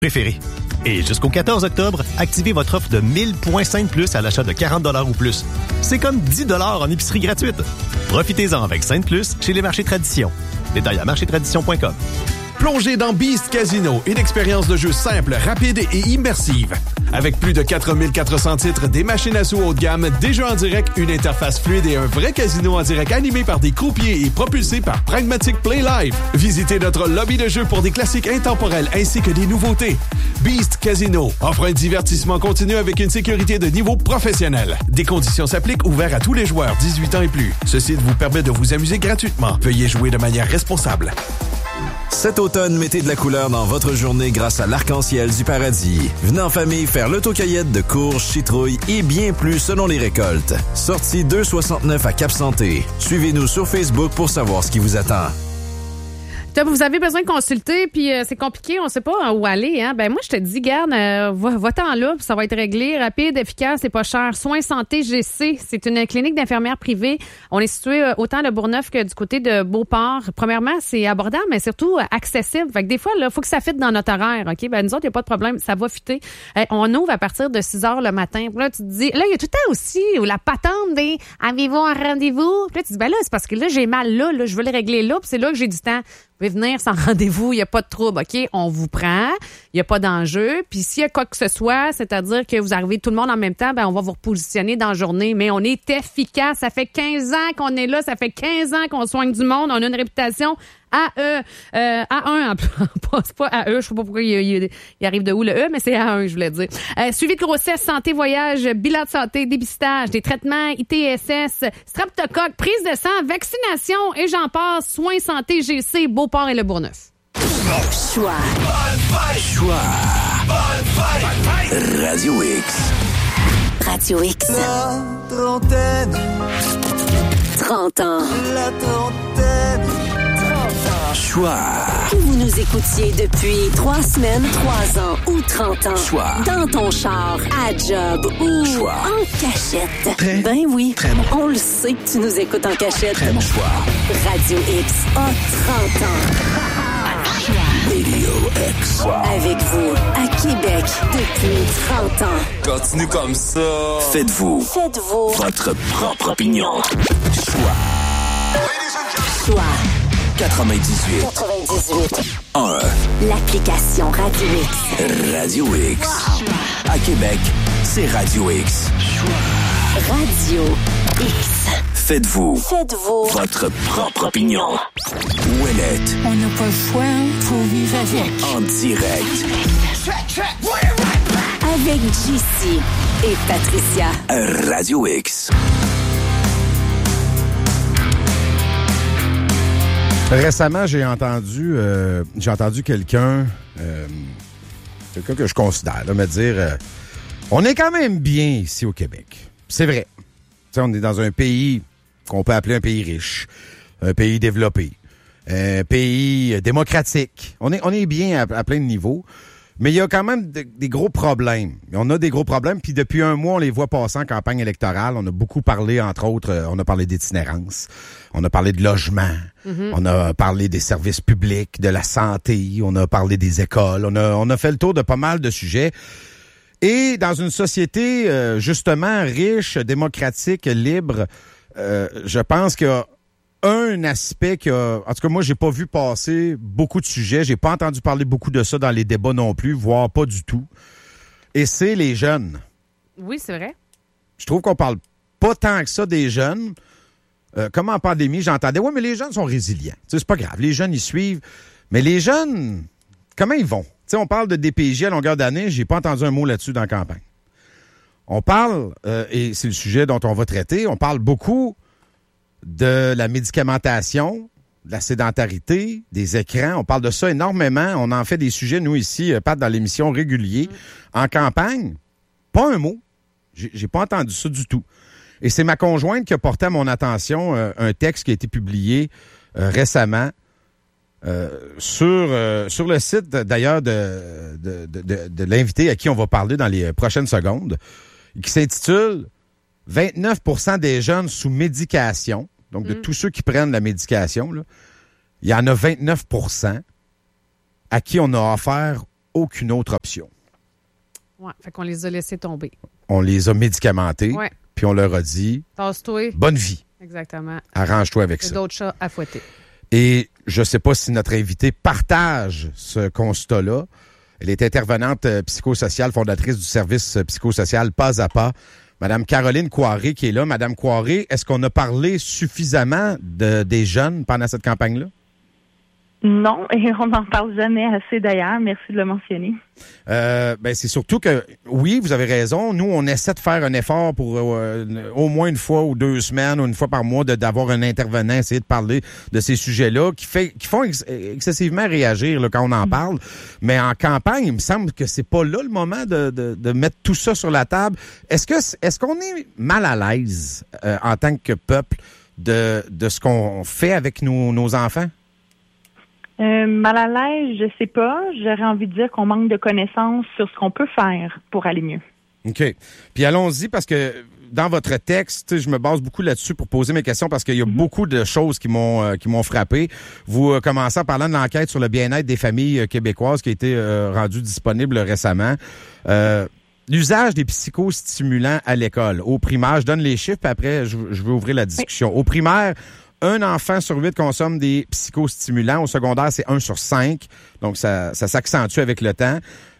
préférés. Et jusqu'au 14 octobre, activez votre offre de 1000 points Sainte-Plus à l'achat de 40 $ ou plus. C'est comme 10 $ en épicerie gratuite. Profitez-en avec Sainte-Plus chez les marchés Tradition. Détails à marchétradition.com. Plongez dans Beast Casino, une expérience de jeu simple, rapide et immersive. Avec plus de 4400 titres, des machines à sous haut de gamme, des jeux en direct, une interface fluide et un vrai casino en direct animé par des croupiers et propulsé par Pragmatic Play Live. Visitez notre lobby de jeu pour des classiques intemporels ainsi que des nouveautés. Beast Casino offre un divertissement continu avec une sécurité de niveau professionnel. Des conditions s'appliquent, ouvert à tous les joueurs 18 ans et plus. Ce site vous permet de vous amuser gratuitement. Veuillez jouer de manière responsable. Cet automne, mettez de la couleur dans votre journée grâce à l'Arc-en-Ciel du Paradis. Venez en famille faire l'autocueillette de courges, citrouilles et bien plus selon les récoltes. Sortie 269 à Cap-Santé. Suivez-nous sur Facebook pour savoir ce qui vous attend. Vous avez besoin de consulter, puis c'est compliqué, on ne sait pas où aller. Hein? Ben moi, je te dis, garde, va-t'en là, puis ça va être réglé, rapide, efficace et pas cher. Soins Santé GC, c'est une clinique d'infirmières privée. On est situé autant à Le Bourgneuf que du côté de Beauport. Premièrement, c'est abordable, mais surtout accessible. Fait que des fois, il faut que ça fitte dans notre horaire. Ok, ben nous autres, il n'y a pas de problème, ça va fitter. On ouvre à partir de 6 heures le matin. Puis là, tu te dis, là, il y a tout le temps aussi la patente des « avez-vous un rendez-vous? » Puis là, tu te dis, ben là, c'est parce que là, j'ai mal là, je veux le régler là, puis c'est là que j'ai du temps. Vous pouvez venir sans rendez-vous, il n'y a pas de trouble, OK? On vous prend, il n'y a pas d'enjeu. Puis s'il y a quoi que ce soit, c'est-à-dire que vous arrivez tout le monde en même temps, ben on va vous repositionner dans la journée. Mais on est efficace. Ça fait 15 ans qu'on est là. Ça fait 15 ans qu'on soigne du monde. On a une réputation A1, c'est pas AE, je sais pas pourquoi il arrive de où le E, mais c'est A1, je voulais dire. Suivi de grossesse, santé, voyage, bilan de santé, dépistage, des traitements, ITSS, streptocoque, prise de sang, vaccination et j'en passe, soins santé, GC, Beauport et Le Bourgneuf. Choix. Radio X. Radio X. La trentaine. 30 ans. La trentaine. Choix. Que vous nous écoutiez depuis 3 semaines, 3 ans ou 30 ans. Choix. Dans ton char, à job ou Choix. en cachette. Très, ben oui. très bon. On le sait que tu nous écoutes en cachette. Très bon choix. Radio X a 30 ans. Radio X. Avec vous, à Québec, depuis 30 ans. Continue comme ça. Faites-vous votre propre opinion. Choix. 98. 1. L'application Radio X. Radio X. À Québec, c'est Radio X. Radio X. Faites-vous votre propre opinion. Ouellette. On n'a pas le choix, faut vivre avec. En direct. Avec JC et Patricia. Radio X. Récemment, j'ai entendu quelqu'un que je considère me dire on est quand même bien ici au Québec. C'est vrai. T'sais, on est dans un pays qu'on peut appeler un pays riche, un pays développé, un pays démocratique. On est bien à plein de niveaux. Mais il y a quand même des gros problèmes. On a des gros problèmes, puis depuis un mois, on les voit passer en campagne électorale. On a beaucoup parlé, entre autres, on a parlé d'itinérance, on a parlé de logement, on a parlé des services publics, de la santé, on a parlé des écoles, on a fait le tour de pas mal de sujets. Et dans une société, justement, riche, démocratique, libre, je pense qu'il y a un aspect en tout cas, moi, j'ai pas vu passer beaucoup de sujets. J'ai pas entendu parler beaucoup de ça dans les débats non plus, voire pas du tout. Et c'est les jeunes. Oui, c'est vrai. Je trouve qu'on parle pas tant que ça des jeunes. Comme en pandémie, j'entendais, ouais, mais les jeunes sont résilients. Tu sais, c'est pas grave. Les jeunes, ils suivent. Mais les jeunes, comment ils vont? Tu sais, on parle de DPJ à longueur d'année. J'ai pas entendu un mot là-dessus dans la campagne. On parle, et c'est le sujet dont on va traiter, on parle beaucoup de la médicamentation, de la sédentarité, des écrans. On parle de ça énormément. On en fait des sujets, nous, ici, Pat, dans l'émission régulier. En campagne, pas un mot. J'ai pas entendu ça du tout. Et c'est ma conjointe qui a porté à mon attention un texte qui a été publié récemment sur le site, d'ailleurs, de l'invité à qui on va parler dans les prochaines secondes, qui s'intitule 29% des jeunes sous médication, donc de tous ceux qui prennent la médication, là, il y en a 29% à qui on a offert aucune autre option. Ouais, fait qu'on les a laissés tomber. On les a médicamentés, Ouais. puis on leur a dit Tasse-toi. bonne vie. Exactement. Arrange-toi avec Et ça. d'autres chats à fouetter. Et je ne sais pas si notre invitée partage ce constat-là. Elle est intervenante psychosociale, fondatrice du service psychosocial Pas à Pas. Madame Caroline Coiré qui est là. Madame Coiré, est-ce qu'on a parlé suffisamment des jeunes pendant cette campagne-là? Non, et on n'en parle jamais assez d'ailleurs. Merci de le mentionner. C'est surtout que, oui, vous avez raison. Nous, on essaie de faire un effort pour au moins une fois ou 2 semaines ou une fois par mois d'avoir un intervenant, essayer de parler de ces sujets-là qui font excessivement réagir là, quand on en parle. Mais en campagne, il me semble que c'est pas là le moment de mettre tout ça sur la table. Est-ce qu'on est mal à l'aise en tant que peuple de ce qu'on fait avec nos enfants? Mal à l'aise, je sais pas. J'aurais envie de dire qu'on manque de connaissances sur ce qu'on peut faire pour aller mieux. OK. Puis allons-y parce que dans votre texte, je me base beaucoup là-dessus pour poser mes questions parce qu'il y a beaucoup de choses qui m'ont frappé. Vous commencez en parlant de l'enquête sur le bien-être des familles québécoises qui a été rendue disponible récemment. L'usage des psychostimulants à l'école. Au primaire, je donne les chiffres, puis après, je vais ouvrir la discussion. Oui. Au primaire, 1 enfant sur 8 consomme des psychostimulants. Au secondaire, c'est 1 sur 5. Donc, ça s'accentue avec le temps.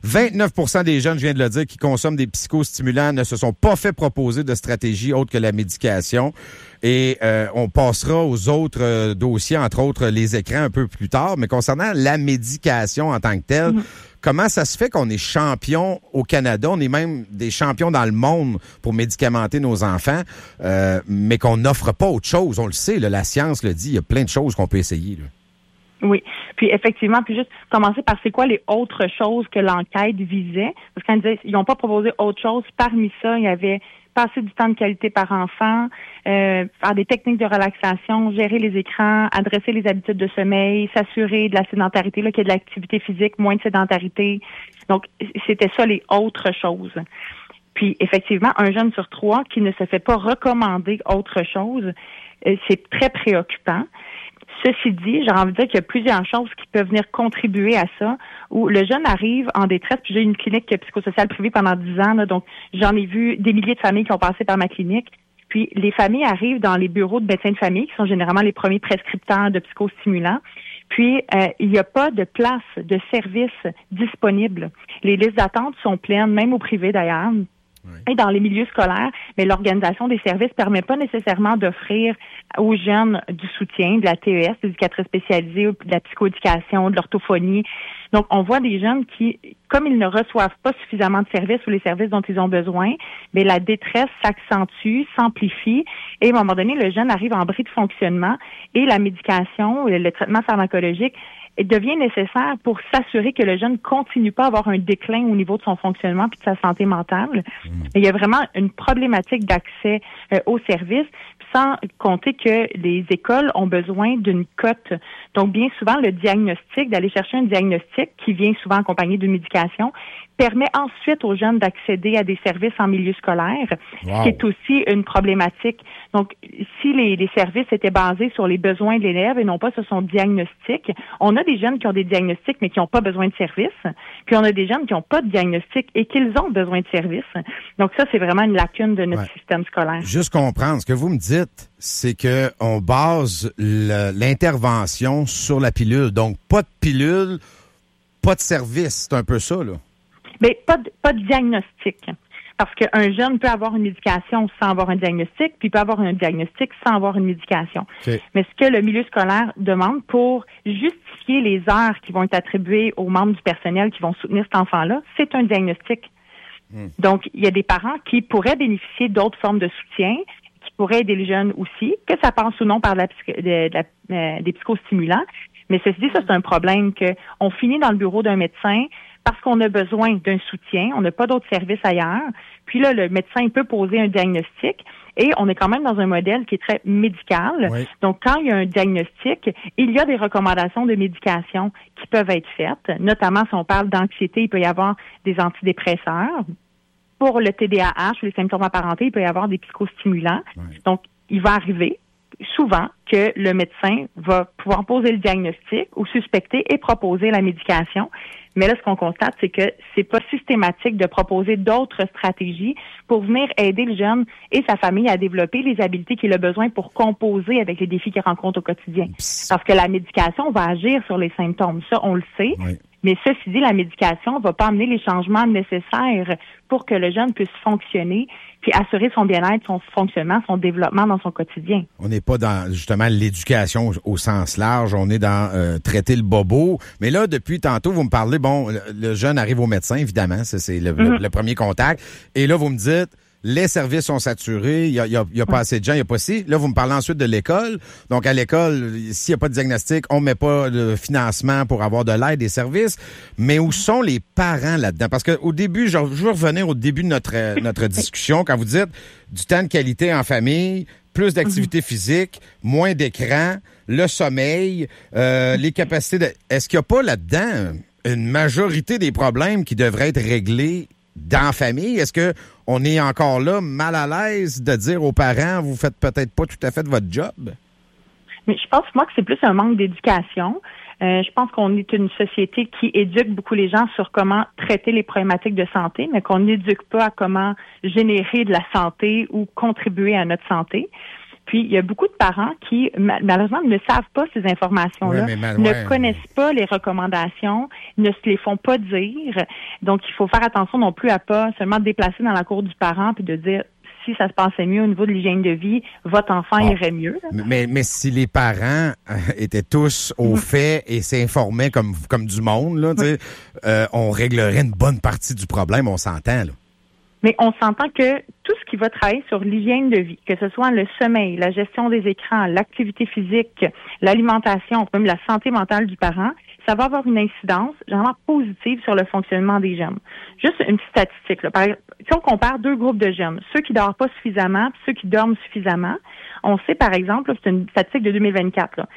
29% des jeunes, je viens de le dire, qui consomment des psychostimulants ne se sont pas fait proposer de stratégie autre que la médication. Et on passera aux autres dossiers, entre autres les écrans un peu plus tard. Mais concernant la médication en tant que telle, comment ça se fait qu'on est champion au Canada? On est même des champions dans le monde pour médicamenter nos enfants, mais qu'on n'offre pas autre chose. On le sait, là, la science le dit, il y a plein de choses qu'on peut essayer. Là. Oui. Puis effectivement, puis juste commencer par c'est quoi les autres choses que l'enquête visait. Parce qu'ils disaient, ils n'ont pas proposé autre chose. Parmi ça, il y avait passer du temps de qualité par enfant, faire des techniques de relaxation, gérer les écrans, adresser les habitudes de sommeil, s'assurer de la sédentarité, là, qu'il y ait de l'activité physique, moins de sédentarité. Donc, c'était ça les autres choses. Puis, effectivement, un jeune sur 3 qui ne se fait pas recommander autre chose, c'est très préoccupant. Ceci dit, j'ai envie de dire qu'il y a plusieurs choses qui peuvent venir contribuer à ça, où le jeune arrive en détresse. Puis j'ai une clinique psychosociale privée pendant 10 ans, là, donc j'en ai vu des milliers de familles qui ont passé par ma clinique. Puis les familles arrivent dans les bureaux de médecins de famille, qui sont généralement les premiers prescripteurs de psychostimulants. Puis, il n'y a pas de place, de service disponible. Les listes d'attente sont pleines, même au privé d'ailleurs. Et dans les milieux scolaires, mais l'organisation des services ne permet pas nécessairement d'offrir aux jeunes du soutien, de la TES, des éducatrices spécialisées, de la psychoéducation, de l'orthophonie. Donc, on voit des jeunes qui, comme ils ne reçoivent pas suffisamment de services ou les services dont ils ont besoin, mais la détresse s'accentue, s'amplifie, et à un moment donné, le jeune arrive en bris de fonctionnement et la médication, le traitement pharmacologique devient nécessaire pour s'assurer que le jeune ne continue pas à avoir un déclin au niveau de son fonctionnement puis de sa santé mentale. Il y a vraiment une problématique d'accès aux services, sans compter que les écoles ont besoin d'une cote. Donc, bien souvent, le diagnostic, d'aller chercher un diagnostic qui vient souvent accompagné d'une médication, permet ensuite aux jeunes d'accéder à des services en milieu scolaire, ce qui est aussi une problématique. Donc, si les services étaient basés sur les besoins de l'élève et non pas sur son diagnostic, on a des jeunes qui ont des diagnostics mais qui n'ont pas besoin de services, puis on a des jeunes qui n'ont pas de diagnostic et qu'ils ont besoin de services. Donc ça, c'est vraiment une lacune de notre système scolaire. Juste comprendre, ce que vous me dites, c'est que on base l'intervention sur la pilule. Donc, pas de pilule, pas de service. C'est un peu ça, là. Mais pas de diagnostic. Parce qu'un jeune peut avoir une médication sans avoir un diagnostic, puis peut avoir un diagnostic sans avoir une médication. Okay. Mais ce que le milieu scolaire demande pour justifier les heures qui vont être attribuées aux membres du personnel qui vont soutenir cet enfant-là, c'est un diagnostic. Donc, il y a des parents qui pourraient bénéficier d'autres formes de soutien, qui pourraient aider les jeunes aussi, que ça passe ou non par des psychostimulants. Mais ceci dit, ça, c'est un problème qu'on finit dans le bureau d'un médecin parce qu'on a besoin d'un soutien, on n'a pas d'autres services ailleurs. Puis là, le médecin peut poser un diagnostic et on est quand même dans un modèle qui est très médical. Oui. Donc, quand il y a un diagnostic, il y a des recommandations de médication qui peuvent être faites, notamment si on parle d'anxiété, il peut y avoir des antidépresseurs. Pour le TDAH ou les symptômes apparentés, il peut y avoir des psychostimulants. Oui. Donc, il va arriver souvent que le médecin va pouvoir poser le diagnostic ou suspecter et proposer la médication. Mais là, ce qu'on constate, c'est que c'est pas systématique de proposer d'autres stratégies pour venir aider le jeune et sa famille à développer les habiletés qu'il a besoin pour composer avec les défis qu'il rencontre au quotidien. Parce que la médication va agir sur les symptômes. Ça, on le sait. Oui. Mais ceci dit, la médication ne va pas amener les changements nécessaires pour que le jeune puisse fonctionner puis assurer son bien-être, son fonctionnement, son développement dans son quotidien. On n'est pas dans, justement, l'éducation au sens large. On est dans traiter le bobo. Mais là, depuis tantôt, vous me parlez, bon, le jeune arrive au médecin, évidemment, c'est le premier contact. Et là, vous me dites, les services sont saturés, il y a pas assez de gens, il y a pas si. Là, vous me parlez ensuite de l'école. Donc, à l'école, s'il n'y a pas de diagnostic, on met pas de financement pour avoir de l'aide, des services. Mais où sont les parents là-dedans? Parce que au début, je veux revenir au début de notre discussion, quand vous dites du temps de qualité en famille, plus d'activité physique, moins d'écran, le sommeil, les capacités de... Est-ce qu'il n'y a pas là-dedans une majorité des problèmes qui devraient être réglés dans la famille? Est-ce que on est encore là mal à l'aise de dire aux parents, vous faites peut-être pas tout à fait votre job? Mais je pense, moi, que c'est plus un manque d'éducation. Je pense qu'on est une société qui éduque beaucoup les gens sur comment traiter les problématiques de santé, mais qu'on n'éduque pas à comment générer de la santé ou contribuer à notre santé. Puis, il y a beaucoup de parents qui, malheureusement, ne savent pas ces informations-là, ne connaissent pas les recommandations, ne se les font pas dire. Donc, il faut faire attention non plus à pas seulement déplacer dans la cour du parent puis de dire si ça se passait mieux au niveau de l'hygiène de vie, votre enfant irait mieux. Mais si les parents étaient tous au fait et s'informaient comme du monde, là, on réglerait une bonne partie du problème, on s'entend, là. Mais on s'entend que tout ce qui va travailler sur l'hygiène de vie, que ce soit le sommeil, la gestion des écrans, l'activité physique, l'alimentation, même la santé mentale du parent, ça va avoir une incidence généralement positive sur le fonctionnement des jeunes. Juste une petite statistique. Là. Si on compare deux groupes de jeunes, ceux qui dorment pas suffisamment et ceux qui dorment suffisamment, on sait par exemple, là, c'est une statistique de 2024, là,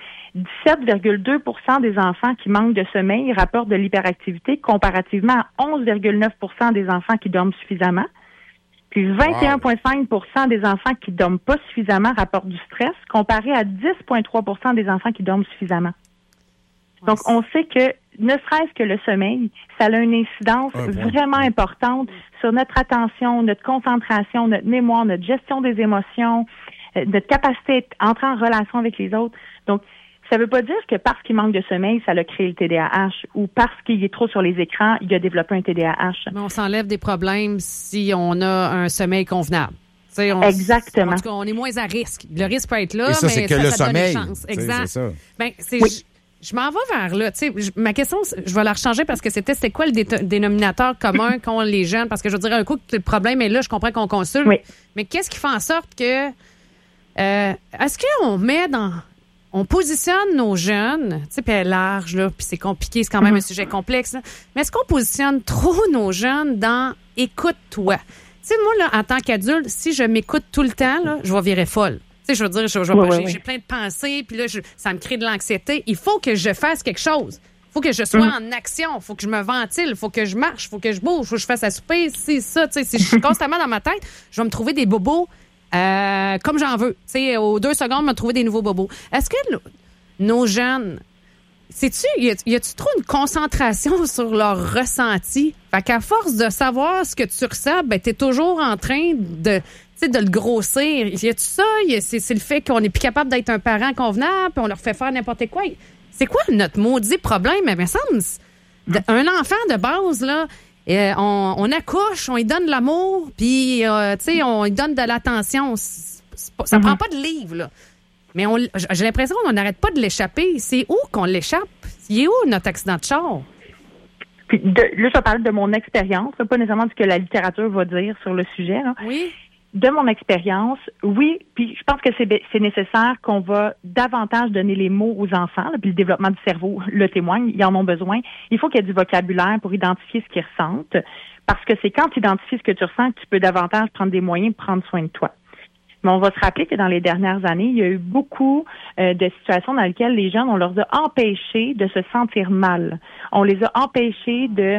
17,2% des enfants qui manquent de sommeil rapportent de l'hyperactivité comparativement à 11,9% des enfants qui dorment suffisamment. Puis 21,5% des enfants qui dorment pas suffisamment rapportent du stress comparé à 10,3% des enfants qui dorment suffisamment. Donc, on sait que, ne serait-ce que le sommeil, ça a une incidence vraiment importante sur notre attention, notre concentration, notre mémoire, notre gestion des émotions, notre capacité à entrer en relation avec les autres. Donc, ça veut pas dire que parce qu'il manque de sommeil, ça a créé le TDAH ou parce qu'il est trop sur les écrans, il a développé un TDAH. Mais on s'enlève des problèmes si on a un sommeil convenable. Exactement. En tout cas, on est moins à risque. Le risque peut être là, et ça, mais c'est que ça le sommeil. Donne une chance. Exact. C'est ça. Ben, je m'en vais vers là. Ma question, je vais la rechanger parce que c'était quoi le dénominateur commun qu'ont les jeunes? Parce que je veux dire, un coup que le problème est là, je comprends qu'on consulte. Oui. Mais qu'est-ce qui fait en sorte que... est-ce qu'on met on positionne nos jeunes, tu sais, puis elle est large, là, puis c'est compliqué, c'est quand même un sujet complexe, là, mais est-ce qu'on positionne trop nos jeunes dans « écoute-toi ». Tu sais, moi, là, en tant qu'adulte, si je m'écoute tout le temps, là, je vais virer folle. Tu sais, je veux dire, j'ai plein de pensées, puis là, ça me crée de l'anxiété. Il faut que je fasse quelque chose. Il faut que je sois en action. Il faut que je me ventile. Il faut que je marche. Il faut que je bouge. Il faut que je fasse à souper. C'est ça. Tu sais, si je suis constamment dans ma tête, je vais me trouver des bobos comme j'en veux. Tu sais, aux 2 secondes, me trouver des nouveaux bobos. Est-ce que nos jeunes, y a-tu trop une concentration sur leur ressenti? Fait qu'à force de savoir ce que tu ressens, ben, t'es toujours en train de le grossir. Y a-tu ça? C'est le fait qu'on n'est plus capable d'être un parent convenable, puis on leur fait faire n'importe quoi. C'est quoi notre maudit problème? Mais il me semble, un enfant de base, là, on accouche, on lui donne de l'amour, puis on lui donne de l'attention. Ça prend pas de livre, là. Mais j'ai l'impression qu'on n'arrête pas de l'échapper. C'est où qu'on l'échappe? Il est où notre accident de char? Puis là, je vais parler de mon expérience, pas nécessairement de ce que la littérature va dire sur le sujet. Là. Oui. De mon expérience, oui, puis je pense que c'est nécessaire qu'on va davantage donner les mots aux enfants, là, puis le développement du cerveau le témoigne, ils en ont besoin. Il faut qu'il y ait du vocabulaire pour identifier ce qu'ils ressentent, parce que c'est quand tu identifies ce que tu ressens que tu peux davantage prendre des moyens pour prendre soin de toi. Mais on va se rappeler que dans les dernières années, il y a eu beaucoup de situations dans lesquelles les jeunes, on leur a empêchés de se sentir mal. On les a empêchés de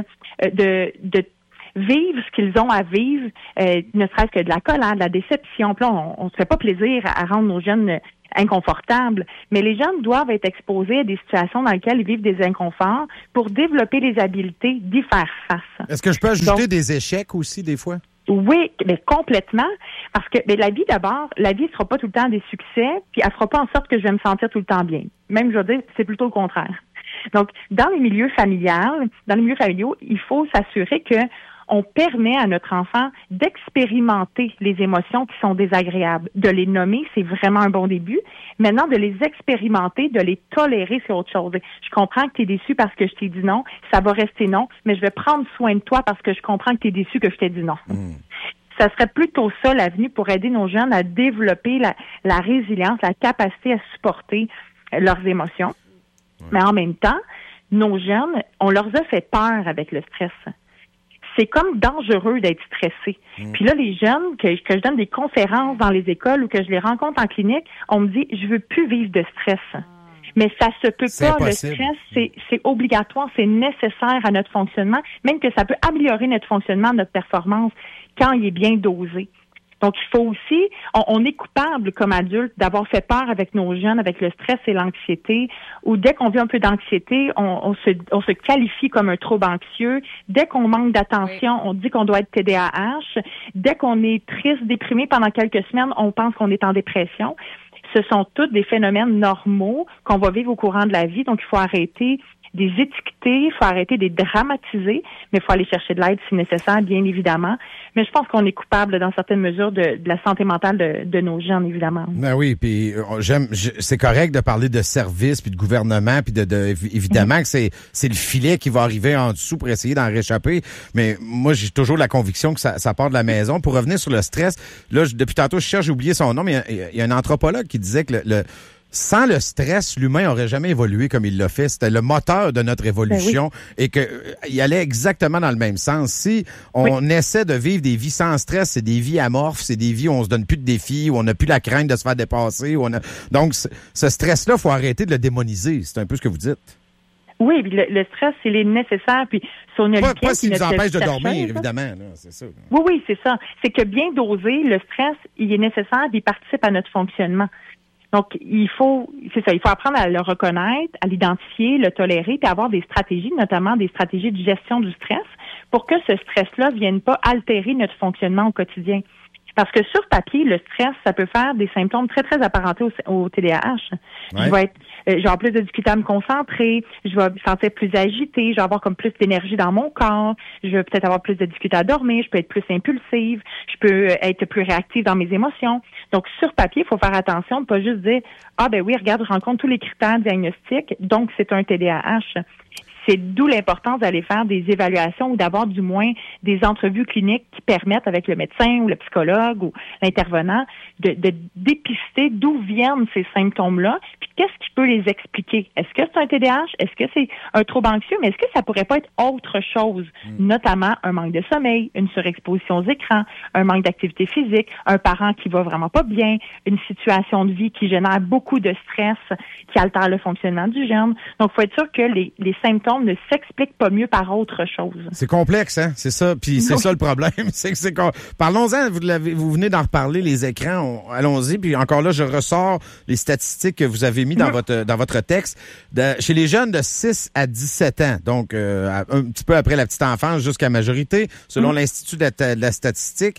vivre ce qu'ils ont à vivre, ne serait-ce que de la colère, de la déception. Puis là, on se fait pas plaisir à rendre nos jeunes inconfortable. Mais les jeunes doivent être exposés à des situations dans lesquelles ils vivent des inconforts pour développer les habiletés d'y faire face. Est-ce que je peux ajouter des échecs aussi, des fois? Oui, mais complètement. Parce que la vie, d'abord, la vie ne sera pas tout le temps des succès, puis elle ne fera pas en sorte que je vais me sentir tout le temps bien. Même, je veux dire, c'est plutôt le contraire. Donc, dans les milieux familiaux, il faut s'assurer que on permet à notre enfant d'expérimenter les émotions qui sont désagréables. De les nommer, c'est vraiment un bon début. Maintenant, de les expérimenter, de les tolérer, c'est autre chose. Je comprends que tu es déçu parce que je t'ai dit non, ça va rester non, mais je vais prendre soin de toi parce que je comprends que tu es déçu que je t'ai dit non. Ça serait plutôt ça l'avenue pour aider nos jeunes à développer la résilience, la capacité à supporter leurs émotions. Mais en même temps, nos jeunes, on leur a fait peur avec le stress. C'est comme dangereux d'être stressé. Puis là, les jeunes, que je donne des conférences dans les écoles ou que je les rencontre en clinique, on me dit, je veux plus vivre de stress. Mais ça se peut pas. Impossible. Le stress, c'est obligatoire, c'est nécessaire à notre fonctionnement, même que ça peut améliorer notre fonctionnement, notre performance, quand il est bien dosé. Donc, il faut aussi, on est coupable comme adulte d'avoir fait peur avec nos jeunes, avec le stress et l'anxiété, ou dès qu'on vit un peu d'anxiété, on se qualifie comme un trouble anxieux. Dès qu'on manque d'attention, on dit qu'on doit être TDAH. Dès qu'on est triste, déprimé pendant quelques semaines, on pense qu'on est en dépression. Ce sont tous des phénomènes normaux qu'on va vivre au courant de la vie. Donc, il faut arrêter des étiqueter, il faut arrêter de les dramatiser, mais il faut aller chercher de l'aide si nécessaire, bien évidemment. Mais je pense qu'on est coupable dans certaines mesures de la santé mentale de nos jeunes, évidemment. Ben oui, puis c'est correct de parler de services puis de gouvernement puis évidemment que c'est le filet qui va arriver en dessous pour essayer d'en réchapper, mais moi j'ai toujours la conviction que ça part de la maison. Pour revenir sur le stress, là depuis tantôt je cherche, j'ai oublié son nom, mais il y a un anthropologue qui disait que sans le stress, l'humain n'aurait jamais évolué comme il l'a fait. C'était le moteur de notre évolution et qu'il allait exactement dans le même sens. Si on essaie de vivre des vies sans stress, c'est des vies amorphes, c'est des vies où on se donne plus de défis, où on n'a plus la crainte de se faire dépasser. Donc, ce stress-là, il faut arrêter de le démoniser. C'est un peu ce que vous dites. Oui, puis le stress, il est nécessaire. Puis Sonia Luquet, pas s'il nous empêche de dormir, évidemment. Là, c'est ça. Oui, c'est ça. C'est que bien dosé, le stress, il est nécessaire et il participe à notre fonctionnement. Donc, il faut apprendre à le reconnaître, à l'identifier, le tolérer, puis avoir des stratégies, notamment des stratégies de gestion du stress, pour que ce stress-là ne vienne pas altérer notre fonctionnement au quotidien. Parce que sur papier, le stress, ça peut faire des symptômes très, très apparentés au TDAH. Je vais avoir plus de difficulté à me concentrer, je vais me sentir plus agitée, je vais avoir comme plus d'énergie dans mon corps, je vais peut-être avoir plus de difficulté à dormir, je peux être plus impulsive, je peux être plus réactive dans mes émotions. Donc, sur papier, il faut faire attention de pas juste dire « Ah, ben oui, regarde, je rencontre tous les critères diagnostiques, donc c'est un TDAH ». C'est d'où l'importance d'aller faire des évaluations ou d'avoir du moins des entrevues cliniques qui permettent avec le médecin ou le psychologue ou l'intervenant de dépister d'où viennent ces symptômes-là, puis qu'est-ce qui peut les expliquer. Est-ce que c'est un TDAH? Est-ce que c'est un trouble anxieux? Mais est-ce que ça pourrait pas être autre chose? Notamment un manque de sommeil, une surexposition aux écrans, un manque d'activité physique, un parent qui va vraiment pas bien, une situation de vie qui génère beaucoup de stress, qui altère le fonctionnement du jeune. Donc, il faut être sûr que les symptômes ne s'explique pas mieux par autre chose. C'est complexe, hein? C'est ça. Puis c'est ça le problème. Parlons-en, vous venez d'en reparler, les écrans. Allons-y. Puis encore là, je ressors les statistiques que vous avez mis dans votre texte. Chez les jeunes de 6 à 17 ans, donc un petit peu après la petite enfance jusqu'à majorité, selon l'Institut de la statistique,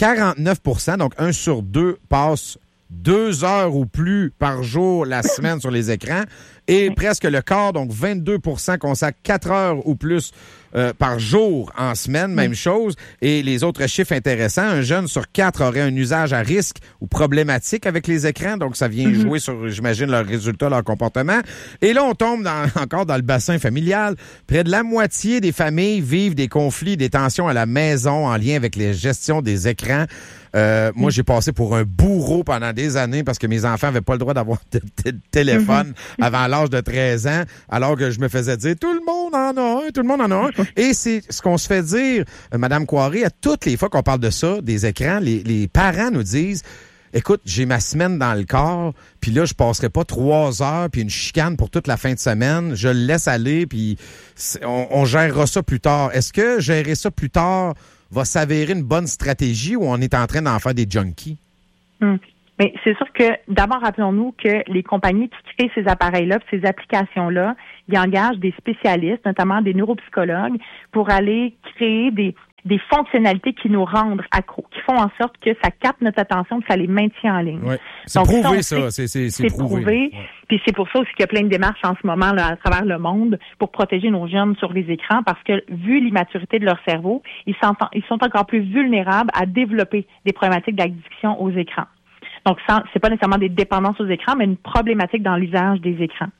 49%, donc 1 sur 2, passe 2 heures ou plus par jour la semaine sur les écrans et presque le quart, donc 22% consacrent 4 heures ou plus par jour en semaine, même chose. Et les autres chiffres intéressants, un jeune sur 4 aurait un usage à risque ou problématique avec les écrans, donc ça vient jouer sur, j'imagine, leurs résultats, leur comportement. Et là, on tombe encore dans le bassin familial. Près de la moitié des familles vivent des conflits, des tensions à la maison en lien avec les gestions des écrans. Moi, j'ai passé pour un bourreau pendant des années parce que mes enfants n'avaient pas le droit d'avoir de téléphone avant l'âge de 13 ans, alors que je me faisais dire « tout le monde en a un, tout le monde en a un ». Et c'est ce qu'on se fait dire, Madame Coiré, à toutes les fois qu'on parle de ça, des écrans, les parents nous disent « écoute, j'ai ma semaine dans le corps, puis là, je passerai pas 3 heures, puis une chicane pour toute la fin de semaine. Je le laisse aller, puis on gérera ça plus tard. » Est-ce que gérer ça plus tard va s'avérer une bonne stratégie ou on est en train d'en faire des junkies? Mais c'est sûr que, d'abord, rappelons-nous que les compagnies qui créent ces appareils-là, ces applications-là, ils engagent des spécialistes, notamment des neuropsychologues, pour aller créer des fonctionnalités qui nous rendent accros, qui font en sorte que ça capte notre attention, que ça les maintient en ligne. Ouais. C'est prouvé, ça. C'est prouvé. Ouais. Puis c'est pour ça aussi qu'il y a plein de démarches en ce moment là, à travers le monde pour protéger nos jeunes sur les écrans, parce que, vu l'immaturité de leur cerveau, ils sont encore plus vulnérables à développer des problématiques d'addiction aux écrans. Donc, c'est pas nécessairement des dépendances aux écrans, mais une problématique dans l'usage des écrans.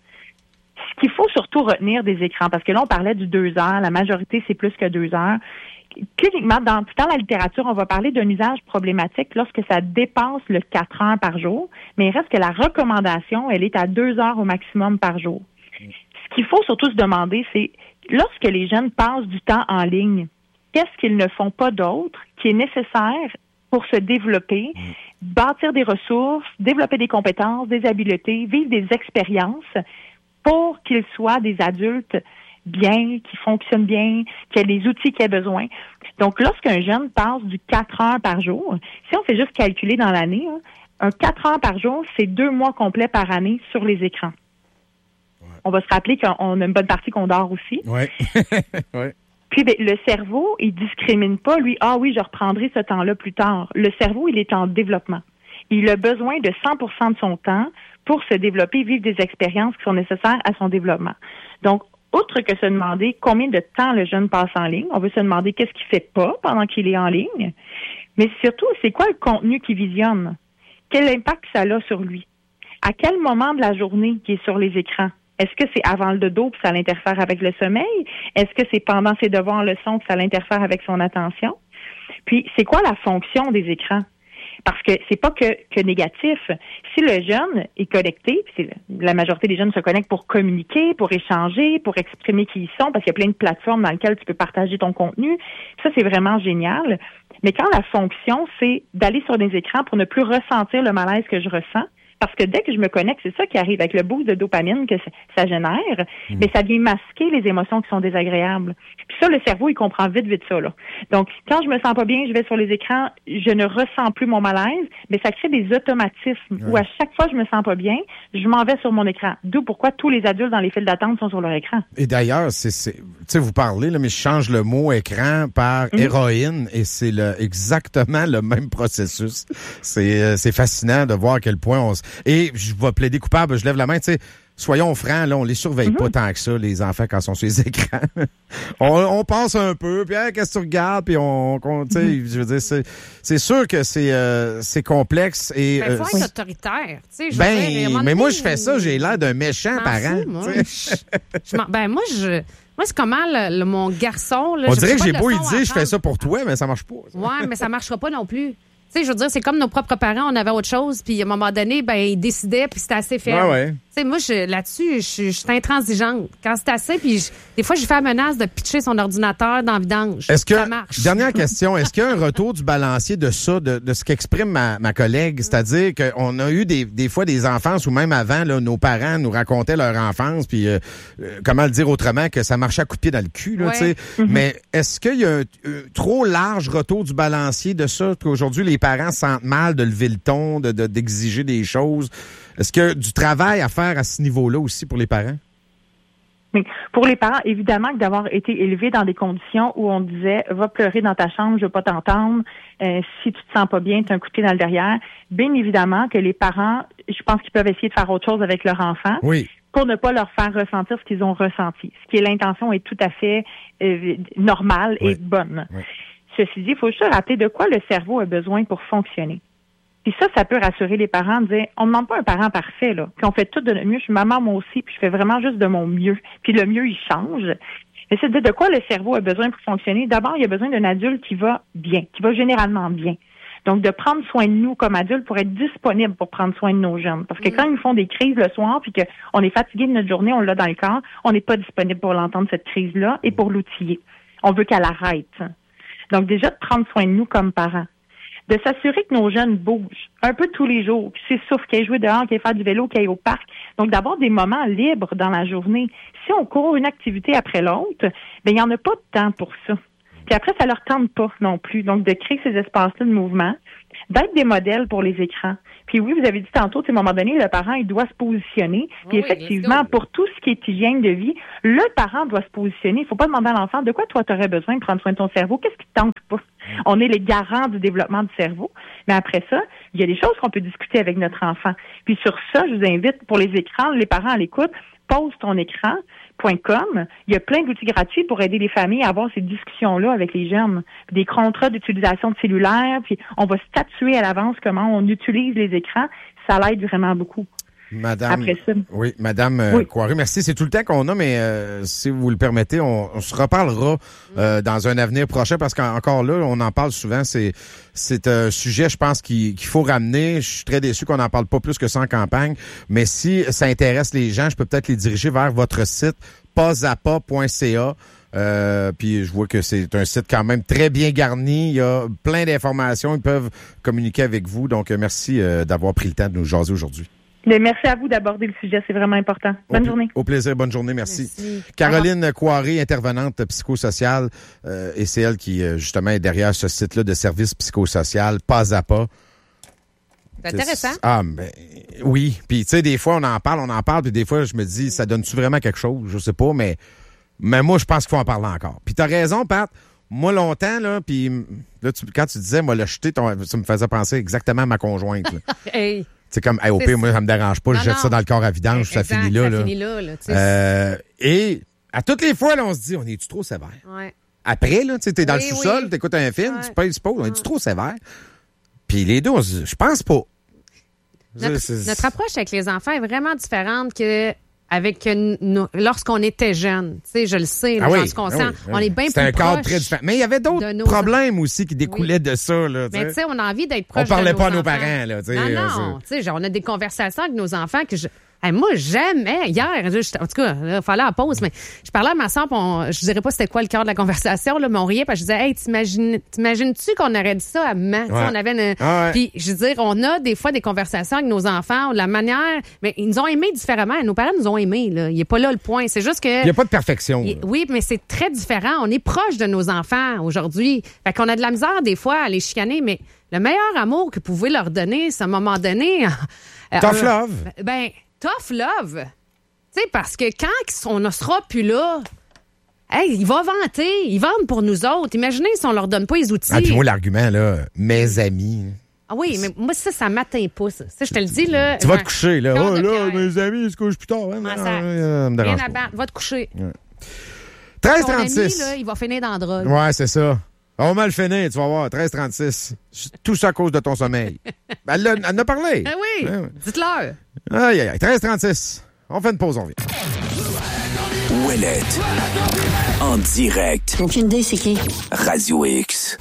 Ce qu'il faut surtout retenir des écrans, parce que là, on parlait du 2 heures, la majorité, c'est plus que 2 heures. Cliniquement, dans la littérature, on va parler d'un usage problématique lorsque ça dépasse le 4 heures par jour, mais il reste que la recommandation, elle est à 2 heures au maximum par jour. Ce qu'il faut surtout se demander, c'est lorsque les jeunes passent du temps en ligne, qu'est-ce qu'ils ne font pas d'autre qui est nécessaire pour se développer, bâtir des ressources, développer des compétences, des habiletés, vivre des expériences pour qu'ils soient des adultes bien, qui fonctionnent bien, qui aient les outils qu'il a besoin. Donc, lorsqu'un jeune passe du 4 heures par jour, si on fait juste calculer dans l'année, un 4 heures par jour, c'est 2 mois complets par année sur les écrans. Ouais. On va se rappeler qu'on a une bonne partie qu'on dort aussi. Oui. Ouais. Puis, le cerveau, il discrimine pas, lui, oui, je reprendrai ce temps-là plus tard. Le cerveau, il est en développement. Il a besoin de 100% de son temps pour se développer, vivre des expériences qui sont nécessaires à son développement. Donc, outre que se demander combien de temps le jeune passe en ligne, on veut se demander qu'est-ce qu'il fait pas pendant qu'il est en ligne, mais surtout, c'est quoi le contenu qu'il visionne? Quel impact ça a sur lui? À quel moment de la journée qu'il est sur les écrans? Est-ce que c'est avant le dodo puis ça l'interfère avec le sommeil? Est-ce que c'est pendant ses devoirs leçons que ça l'interfère avec son attention? Puis, c'est quoi la fonction des écrans? Parce que c'est pas que négatif. Si le jeune est connecté, puis la majorité des jeunes se connectent pour communiquer, pour échanger, pour exprimer qui ils sont, parce qu'il y a plein de plateformes dans lesquelles tu peux partager ton contenu. Ça, c'est vraiment génial. Mais quand la fonction, c'est d'aller sur des écrans pour ne plus ressentir le malaise que je ressens, parce que dès que je me connecte, c'est ça qui arrive avec le boost de dopamine que ça génère, mais ça vient masquer les émotions qui sont désagréables. Puis ça, le cerveau, il comprend vite ça, là. Donc, quand je me sens pas bien, je vais sur les écrans, je ne ressens plus mon malaise, mais ça crée des automatismes où à chaque fois que je me sens pas bien, je m'en vais sur mon écran. D'où pourquoi tous les adultes dans les files d'attente sont sur leur écran. Et d'ailleurs, tu sais, vous parlez, là, mais je change le mot écran par héroïne et c'est exactement le même processus. C'est fascinant de voir à quel point et je vais plaider coupable, je lève la main, tu sais, soyons francs, là, on les surveille pas tant que ça, les enfants, quand ils sont sur les écrans. on passe un peu, puis qu'est-ce que tu regardes, puis tu sais, je veux dire, c'est sûr que c'est complexe et... Mais faut être autoritaire, tu sais. Mais moi, je fais ça, j'ai l'air d'un méchant parent. Moi, c'est comment mon garçon... Là, on dirait que j'ai beau y dire, je fais ça pour toi, mais ça marche pas. Ouais, mais ça marchera pas non plus. Tu sais, je veux dire, c'est comme nos propres parents, on avait autre chose, puis à un moment donné, ils décidaient, puis c'était assez ferme. Ouais. Tu sais, moi, là-dessus, je suis intransigeante. Quand c'est assez, puis des fois, j'ai fait la menace de pitcher son ordinateur dans le vidange. Ça marche. Dernière question, est-ce qu'il y a un retour du balancier de ça, de ce qu'exprime ma collègue? C'est-à-dire qu'on a eu des fois des enfances où même avant, là, nos parents nous racontaient leur enfance, puis comment le dire autrement, que ça marchait à coups de pied dans le cul, là, tu sais. Mais est-ce qu'il y a un trop large retour du balancier de ça, qu'aujourd'hui, les parents sentent mal de lever le ton, d'exiger des choses? Est-ce qu'il y a du travail à faire à ce niveau-là aussi pour les parents? Mais pour les parents, évidemment que d'avoir été élevés dans des conditions où on disait « va pleurer dans ta chambre, je veux pas t'entendre, si tu te sens pas bien, t'as un coup de pied dans le derrière », bien évidemment que les parents, je pense qu'ils peuvent essayer de faire autre chose avec leur enfant. Oui. Pour ne pas leur faire ressentir ce qu'ils ont ressenti. Ce qui est l'intention est tout à fait normale et bonne. Oui. Ceci dit, il faut juste se rappeler de quoi le cerveau a besoin pour fonctionner. Puis ça peut rassurer les parents de dire, on ne demande pas un parent parfait, là. Puis on fait tout de notre mieux. Je suis maman, moi aussi, puis je fais vraiment juste de mon mieux. Puis le mieux, il change. Mais c'est de quoi le cerveau a besoin pour fonctionner. D'abord, il a besoin d'un adulte qui va bien, qui va généralement bien. Donc, de prendre soin de nous comme adultes pour être disponible pour prendre soin de nos jeunes. Parce que quand ils font des crises le soir, puis qu'on est fatigué de notre journée, on l'a dans le corps, on n'est pas disponible pour l'entendre, cette crise-là, et pour l'outiller. On veut qu'elle arrête. Donc, déjà, de prendre soin de nous comme parents. De s'assurer que nos jeunes bougent un peu tous les jours, qu'ils s'essoufflent, qu'ils aillent jouer dehors, qu'ils aillent faire du vélo, qu'ils aillent au parc. Donc, d'avoir des moments libres dans la journée. Si on court une activité après l'autre, il n'y en a pas de temps pour ça. Puis après, ça leur tente pas non plus. Donc, de créer ces espaces-là de mouvement, d'être des modèles pour les écrans. Puis oui, vous avez dit tantôt, à un moment donné, le parent, il doit se positionner. Puis effectivement, pour tout ce qui est hygiène de vie, le parent doit se positionner. Il faut pas demander à l'enfant de quoi toi tu aurais besoin de prendre soin de ton cerveau. Qu'est-ce qui te tente pas? On est les garants du développement du cerveau. Mais après ça, il y a des choses qu'on peut discuter avec notre enfant. Puis sur ça, je vous invite, pour les écrans, les parents à l'écoute, pose ton écran.com. Il y a plein d'outils gratuits pour aider les familles à avoir ces discussions-là avec les jeunes. Puis des contrats d'utilisation de cellulaire, puis on va statuer à l'avance comment on utilise les écrans. Ça l'aide vraiment beaucoup. Madame, après ça. oui, Madame Couaré, merci. C'est tout le temps qu'on a, mais si vous le permettez, on se reparlera dans un avenir prochain parce qu'encore là, on en parle souvent. C'est un sujet, je pense, qu'il faut ramener. Je suis très déçu qu'on n'en parle pas plus que ça en campagne. Mais si ça intéresse les gens, je peux peut-être les diriger vers votre site pasapa.ca. Puis je vois que c'est un site quand même très bien garni. Il y a plein d'informations. Ils peuvent communiquer avec vous. Donc, merci d'avoir pris le temps de nous jaser aujourd'hui. Mais merci à vous d'aborder le sujet, c'est vraiment important. Bonne journée. Au plaisir, bonne journée, merci. Caroline Couaré, intervenante psychosociale, et c'est elle qui, justement, est derrière ce site-là de services psychosocial, Pas à Pas. C'est intéressant. Oui, puis tu sais, des fois, on en parle, puis des fois, je me dis, ça donne-tu vraiment quelque chose? Je sais pas, mais moi, je pense qu'il faut en parler encore. Puis t'as raison, Pat. Moi, longtemps, là, puis là, quand tu disais, moi, le jeter, ça me faisait penser exactement à ma conjointe. Hey. C'est comme, au pire, moi, ça me dérange pas, je jette ça dans le corps à vidange, ça finit là. Ça finit là, et à toutes les fois, là, on se dit, on est-tu trop sévère? Ouais. Après, là, tu sais, t'es dans le sous-sol, t'écoutes un film, tu payes pause, on est-tu trop sévère? Puis les deux, je pense pas. Notre approche avec les enfants est vraiment différente que avec lorsqu'on était jeune. Tu sais, je le sais, j'en suis conscient. On est bien plus proche. C'est un cadre très différent. Mais il y avait d'autres problèmes aussi qui découlaient de ça. Là, mais tu sais, on a envie d'être proche de nos enfants. On parlait pas à nos parents. Là, non. Tu sais, on a des conversations avec nos enfants que moi, jamais. Hier, en tout cas, il fallait en pause, mais je parlais à ma soeur, je dirais pas c'était quoi le cœur de la conversation, là, mais on riait parce que je disais, hey, t'imagines-tu qu'on aurait dit ça à maman? Ouais. On avait Puis, je veux dire, on a des fois des conversations avec nos enfants, la manière, mais ils nous ont aimés différemment. Nos parents nous ont aimés, là. Il n'est pas là le point. C'est juste que. Il n'y a pas de perfection. Oui, mais c'est très différent. On est proche de nos enfants aujourd'hui. Fait qu'on a de la misère, des fois, à les chicaner, mais le meilleur amour que vous pouvez leur donner, c'est à un moment donné. Tough love. Tough love. Tu sais, parce que quand on ne sera plus là, hey, il va vanter. Ils vendent pour nous autres. Imaginez si on leur donne pas les outils. Ah, puis moi, l'argument, là, mes amis. Ah oui, mais moi, ça m'atteint pas, ça. Ça, je te le dis, là. Tu vas te coucher, là. Oh, là, mes amis, ils se couchent plus tard. Hein, me dérange pas. Va te coucher. Ouais. 13h36. Là, il va finir dans la drogue. Ouais, c'est ça. On va mal finir, tu vas voir. 13h36. Tout ça à cause de ton sommeil. Elle en a parlé. Ah oui, dites-leur. Aïe, aïe, aïe. 13h36. On fait une pause, on revient. Ouellette. En direct. Aucune idée, c'est qui? Radio X.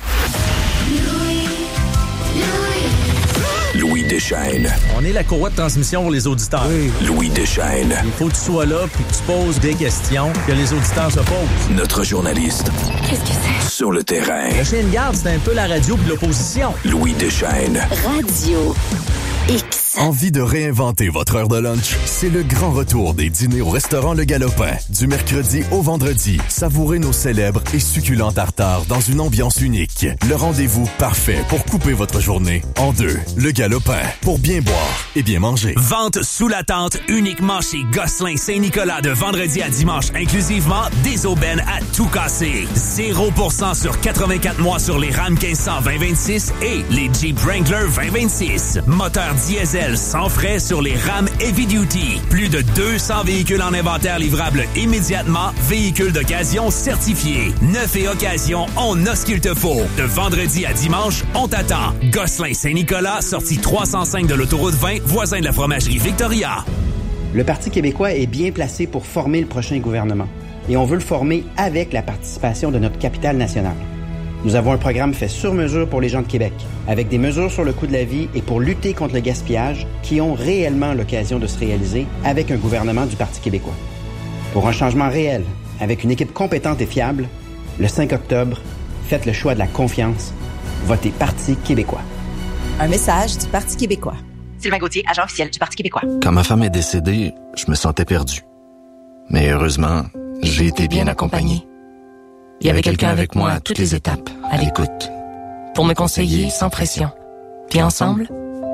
Louis Deschaînes. On est la courroie de transmission pour les auditeurs. Oui. Louis Deschaînes. Il faut que tu sois là puis que tu poses des questions que les auditeurs se posent. Notre journaliste. Qu'est-ce que c'est? Sur le terrain. Le chien de garde, c'est un peu la radio puis l'opposition. Louis Deschaînes. Radio X. Envie de réinventer votre heure de lunch? C'est le grand retour des dîners au restaurant Le Galopin. Du mercredi au vendredi, savourez nos célèbres et succulents tartares dans une ambiance unique. Le rendez-vous parfait pour couper votre journée en deux. Le Galopin, pour bien boire et bien manger. Vente sous la tente uniquement chez Gosselin Saint-Nicolas de vendredi à dimanche inclusivement. Des aubaines à tout casser. 0% sur 84 mois sur les Ram 1500 2026 et les Jeep Wrangler 2026. Moteur diesel sans frais sur les Ram Heavy Duty. Plus de 200 véhicules en inventaire livrables immédiatement. Véhicules d'occasion certifiés. Neuf et occasion, on a ce qu'il te faut. De vendredi à dimanche, on t'attend. Gosselin Saint-Nicolas, sortie 305 de l'autoroute 20, voisin de la fromagerie Victoria. Le Parti québécois est bien placé pour former le prochain gouvernement. Et on veut le former avec la participation de notre capitale nationale. Nous avons un programme fait sur mesure pour les gens de Québec, avec des mesures sur le coût de la vie et pour lutter contre le gaspillage qui ont réellement l'occasion de se réaliser avec un gouvernement du Parti québécois. Pour un changement réel, avec une équipe compétente et fiable, le 5 octobre, faites le choix de la confiance. Votez Parti québécois. Un message du Parti québécois. Sylvain Gauthier, agent officiel du Parti québécois. Quand ma femme est décédée, je me sentais perdu. Mais heureusement, j'ai été bien accompagné. Il y avait quelqu'un avec moi à toutes les étapes, à l'écoute. Pour me conseiller sans pression. Puis ensemble,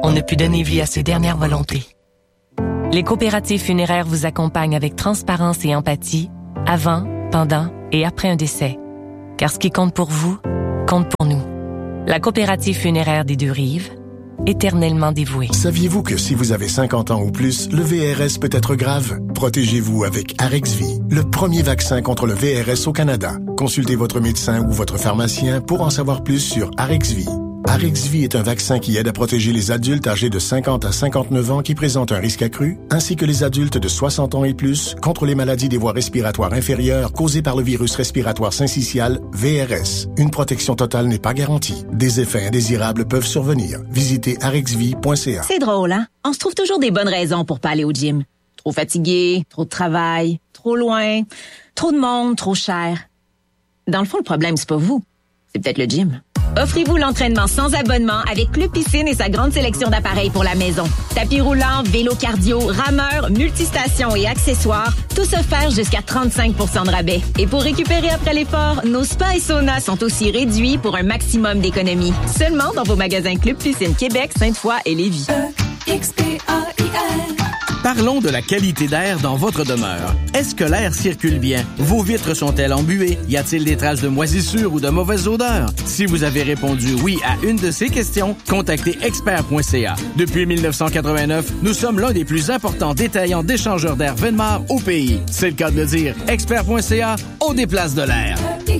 on a pu donner vie à ses dernières volontés. Les coopératives funéraires vous accompagnent avec transparence et empathie, avant, pendant et après un décès. Car ce qui compte pour vous, compte pour nous. La coopérative funéraire des Deux-Rives, éternellement dévouée. Saviez-vous que si vous avez 50 ans ou plus, le VRS peut être grave? Protégez-vous avec Arexvy, le premier vaccin contre le VRS au Canada. Consultez votre médecin ou votre pharmacien pour en savoir plus sur Arexvy. Arexvy est un vaccin qui aide à protéger les adultes âgés de 50 à 59 ans qui présentent un risque accru, ainsi que les adultes de 60 ans et plus contre les maladies des voies respiratoires inférieures causées par le virus respiratoire syncytial VRS. Une protection totale n'est pas garantie. Des effets indésirables peuvent survenir. Visitez arexvy.ca. C'est drôle, hein? On se trouve toujours des bonnes raisons pour pas aller au gym. Trop fatigué, trop de travail, trop loin, trop de monde, trop cher. Dans le fond, le problème, c'est pas vous. C'est peut-être le gym. Offrez-vous l'entraînement sans abonnement avec Club Piscine et sa grande sélection d'appareils pour la maison. Tapis roulant, vélo cardio, rameur, multistations et accessoires, tous offerts jusqu'à 35% de rabais. Et pour récupérer après l'effort, nos spas et saunas sont aussi réduits pour un maximum d'économies. Seulement dans vos magasins Club Piscine Québec, Sainte-Foy et Lévis. Parlons de la qualité d'air dans votre demeure. Est-ce que l'air circule bien? Vos vitres sont-elles embuées? Y a-t-il des traces de moisissure ou de mauvaise odeur? Si vous avez répondu oui à une de ces questions, contactez expert.ca. Depuis 1989, nous sommes l'un des plus importants détaillants d'échangeurs d'air Venmar au pays. C'est le cas de le dire. Expert.ca, on déplace de l'air.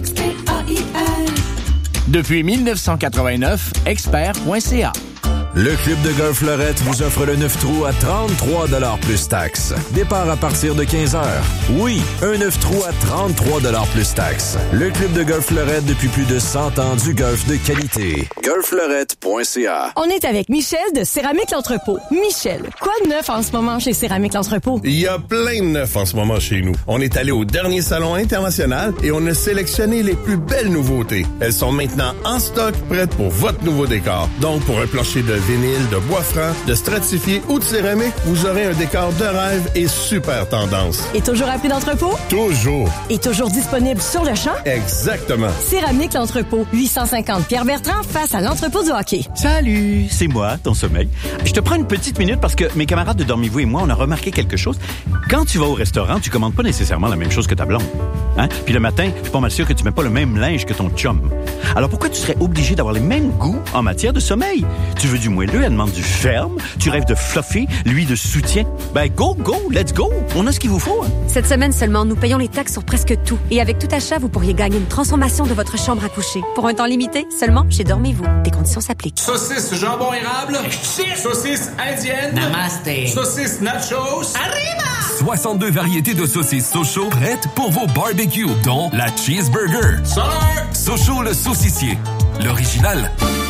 Depuis 1989, expert.ca. Le Club de golf Lorette vous offre le 9 trous à 33 $ plus taxes. Départ à partir de 15 heures. Oui, un 9 trous à 33 $ plus taxes. Le Club de golf Lorette depuis plus de 100 ans du golf de qualité. golflorette.ca. On est avec Michel de Céramique L'Entrepôt. Michel, quoi de neuf en ce moment chez Céramique L'Entrepôt? Il y a plein de neuf en ce moment chez nous. On est allé au dernier salon international et on a sélectionné les plus belles nouveautés. Elles sont maintenant en stock, prêtes pour votre nouveau décor. Donc, pour un plancher de vinyle, de bois franc, de stratifié ou de céramique, vous aurez un décor de rêve et super tendance. Et toujours à prix d'entrepôt? Toujours. Et toujours disponible sur le champ? Exactement. Céramique L'Entrepôt, 850 Pierre-Bertrand face à l'entrepôt du hockey. Salut, c'est moi, ton sommeil. Je te prends une petite minute parce que mes camarades de Dormez-vous et moi, on a remarqué quelque chose. Quand tu vas au restaurant, tu commandes pas nécessairement la même chose que ta blonde. Hein? Puis le matin, je suis pas mal sûr que tu mets pas le même linge que ton chum. Alors pourquoi tu serais obligé d'avoir les mêmes goûts en matière de sommeil? Tu veux du moelleux, elle demande du ferme. Tu rêves de fluffy, lui de soutien. Ben go, let's go. On a ce qu'il vous faut. Hein? Cette semaine seulement, nous payons les taxes sur presque tout. Et avec tout achat, vous pourriez gagner une transformation de votre chambre à coucher. Pour un temps limité, seulement chez Dormez-vous. Des conditions s'appliquent. Saucisse jambon érable. Saucisse indienne. Namaste. Saucisse nachos. Arriba! 62 variétés de saucisses Sochaux prêtes pour vos barbecues, dont la cheeseburger. Sochaux le saucissier. L'original.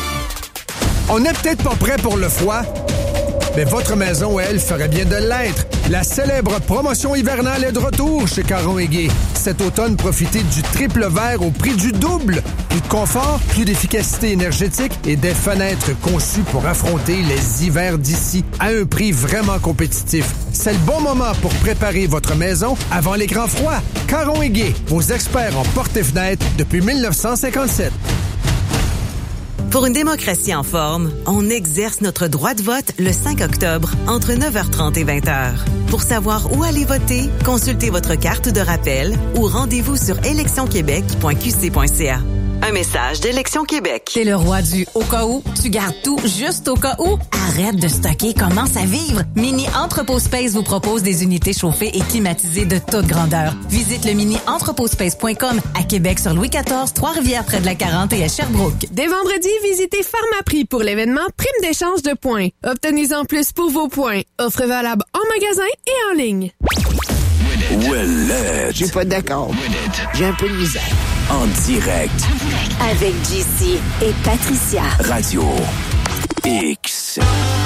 On n'est peut-être pas prêt pour le froid, mais votre maison, elle, ferait bien de l'être. La célèbre promotion hivernale est de retour chez Caron & Gay. Cet automne, profitez du triple vert au prix du double. Plus de confort, plus d'efficacité énergétique et des fenêtres conçues pour affronter les hivers d'ici à un prix vraiment compétitif. C'est le bon moment pour préparer votre maison avant les grands froids. Caron & Gay, vos experts en portes et fenêtres depuis 1957. Pour une démocratie en forme, on exerce notre droit de vote le 5 octobre entre 9h30 et 20h. Pour savoir où aller voter, consultez votre carte de rappel ou rendez-vous sur électionquebec.qc.ca. Un message d'Élection Québec. T'es le roi du au cas où. Tu gardes tout juste au cas où. Arrête de stocker, commence à vivre. Mini Entrepôt Space vous propose des unités chauffées et climatisées de toute grandeur. Visite le mini-entrepotspace.com à Québec sur Louis XIV, Trois-Rivières près de la 40 et à Sherbrooke. Dès vendredi, visitez Pharmaprix pour l'événement Prime d'échange de points. Obtenez-en plus pour vos points. Offre valable en magasin et en ligne. Je suis pas d'accord. J'ai un peu de misère. En direct. Avec JC et Patricia. Radio X.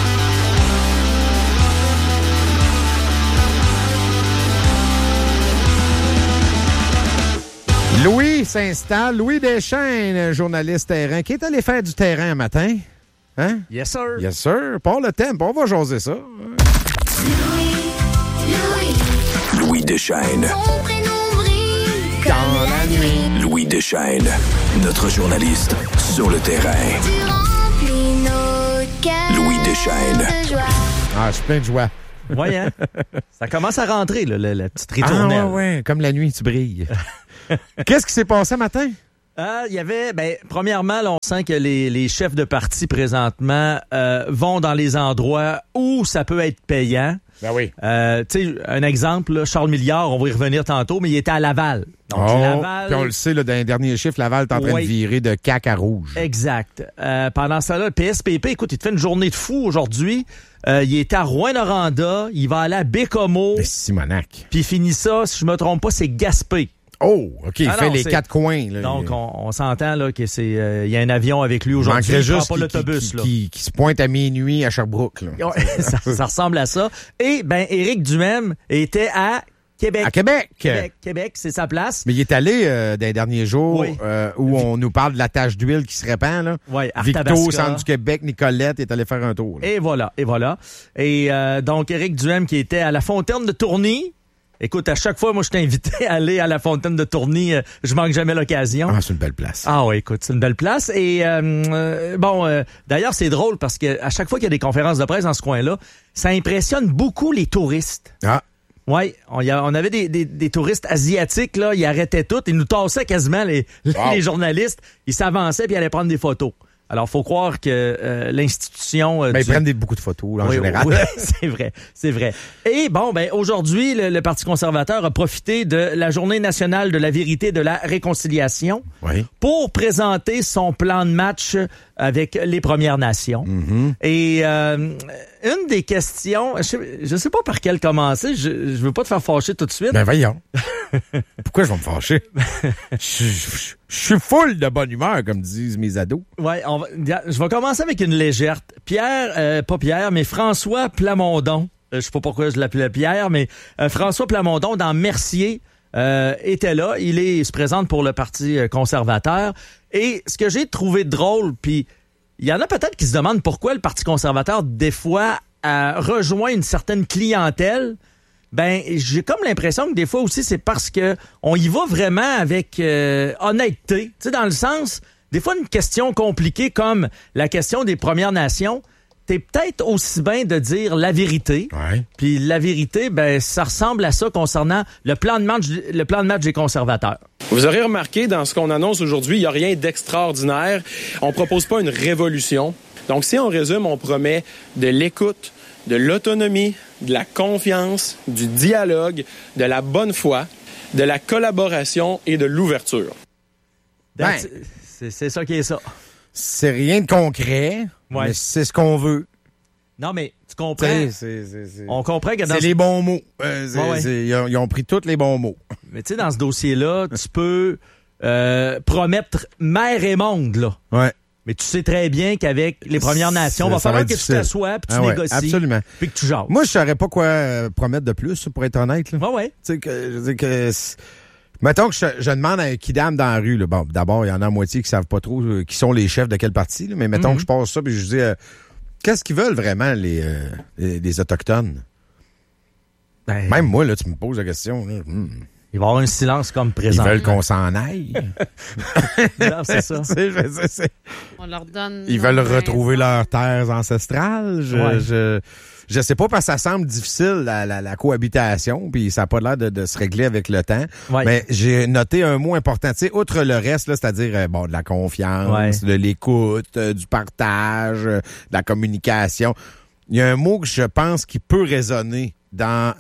Louis s'installe. Louis Deschaines, journaliste terrain, qui est allé faire du terrain un matin. Hein? Yes, sir. Yes, sir. Pas le thème. On va jaser ça. Louis Deschaines. Son prénom brille dans la nuit. Louis Deschaines, notre journaliste sur le terrain. Tu remplis nos Louis Deschênes. Ah, je suis plein de joie. Oui, hein? Ça commence à rentrer, là, la petite ritournelle. Ah, ouais, comme la nuit, tu brilles. Qu'est-ce qui s'est passé matin? Il y avait, premièrement, là, on sent que les chefs de parti présentement vont dans les endroits où ça peut être payant. Ben oui. Tu sais, un exemple, là, Charles Milliard, on va y revenir tantôt, mais il était à Laval. Donc, Laval. Puis on le sait, là, dans les derniers chiffres, Laval est en train de virer de CAQ à rouge. Exact. Pendant ça, là, le PSPP, écoute, il te fait une journée de fou aujourd'hui. Il est à Rouyn-Noranda, il va aller à Bécomo. Simonac. Puis il finit ça, si je me trompe pas, c'est Gaspé. Oh, OK, il fait les 4 coins. Là. Donc, on s'entend là que c'est il y a un avion avec lui aujourd'hui. Il prend pas l'autobus. Qui se pointe à minuit à Sherbrooke. Là. Ouais, ça ressemble à ça. Et, Éric Duhem était à Québec. À Québec. Québec, c'est sa place. Mais il est allé dans les derniers jours où on nous parle de la tache d'huile qui se répand. Là. Oui, Victo, Centre du Québec, Nicolette est allé faire un tour. Là. Et voilà. Et donc, Éric Duhem qui était à la Fontaine de Tourny. Écoute, à chaque fois, moi, je t'ai invité à aller à la Fontaine de Tourny. Je manque jamais l'occasion. Ah, c'est une belle place. Ah oui, écoute, c'est une belle place. Et d'ailleurs, c'est drôle parce que à chaque fois qu'il y a des conférences de presse dans ce coin-là, ça impressionne beaucoup les touristes. Ah. Oui, on avait des touristes asiatiques, là, ils arrêtaient tout, ils nous tassaient quasiment les journalistes, ils s'avançaient puis ils allaient prendre des photos. Alors, faut croire que l'institution... ils prennent beaucoup de photos, là, en général. Oui, c'est vrai. Et aujourd'hui, le Parti conservateur a profité de la Journée nationale de la vérité et de la réconciliation pour présenter son plan de match avec les Premières Nations. Mm-hmm. Et une des questions, je sais pas par quelle commencer, je veux pas te faire fâcher tout de suite. Ben voyons. Pourquoi je vais me fâcher? Je suis full de bonne humeur, comme disent mes ados. Ouais, je vais commencer avec une légère. Pas Pierre, mais François Plamondon. Je sais pas pourquoi je l'appelais Pierre, mais François Plamondon dans Mercier était là. Il se présente pour le Parti conservateur. Et ce que j'ai trouvé drôle, puis il y en a peut-être qui se demandent pourquoi le Parti conservateur, des fois, rejoint une certaine clientèle. J'ai comme l'impression que des fois aussi, c'est parce que on y va vraiment avec honnêteté. Tu sais, dans le sens, des fois, une question compliquée comme la question des Premières Nations, t'es peut-être aussi bien de dire la vérité. Ouais. Puis la vérité, ça ressemble à ça concernant le plan de match des conservateurs. Vous aurez remarqué, dans ce qu'on annonce aujourd'hui, il n'y a rien d'extraordinaire. On propose pas une révolution. Donc, si on résume, on promet de l'écoute, de l'autonomie, de la confiance, du dialogue, de la bonne foi, de la collaboration et de l'ouverture. C'est ça qui est ça. C'est rien de concret, mais c'est ce qu'on veut. Non, mais tu comprends. On comprend que c'est les bons mots. Ils ont pris tous les bons mots. Mais tu sais, dans ce dossier-là, tu peux promettre mer et monde, là. Ouais. Mais tu sais très bien qu'avec les Premières Nations, il va falloir que tu t'assoies, puis tu négocies. Absolument. Puis que tu jases. Moi, je saurais pas quoi promettre de plus, pour être honnête. Là. Ouais. Tu sais mettons que je demande à un kidam dans la rue. Là. Bon, d'abord, il y en a la moitié qui savent pas trop qui sont les chefs de quel parti. Là, mais mettons que je passe ça, puis je dis qu'est-ce qu'ils veulent vraiment les Autochtones? Même moi, là, tu me poses la question. Là, Il va y avoir un silence comme présent. Ils veulent qu'on s'en aille. Non, c'est ça. On leur donne... Ils veulent retrouver leurs terres ancestrales. Je sais pas, parce que ça semble difficile, la cohabitation, puis ça n'a pas l'air de se régler avec le temps. Ouais. Mais j'ai noté un mot important. Tu sais, outre le reste, là, c'est-à-dire de la confiance, de l'écoute, du partage, de la communication. Il y a un mot que je pense qui peut résonner dans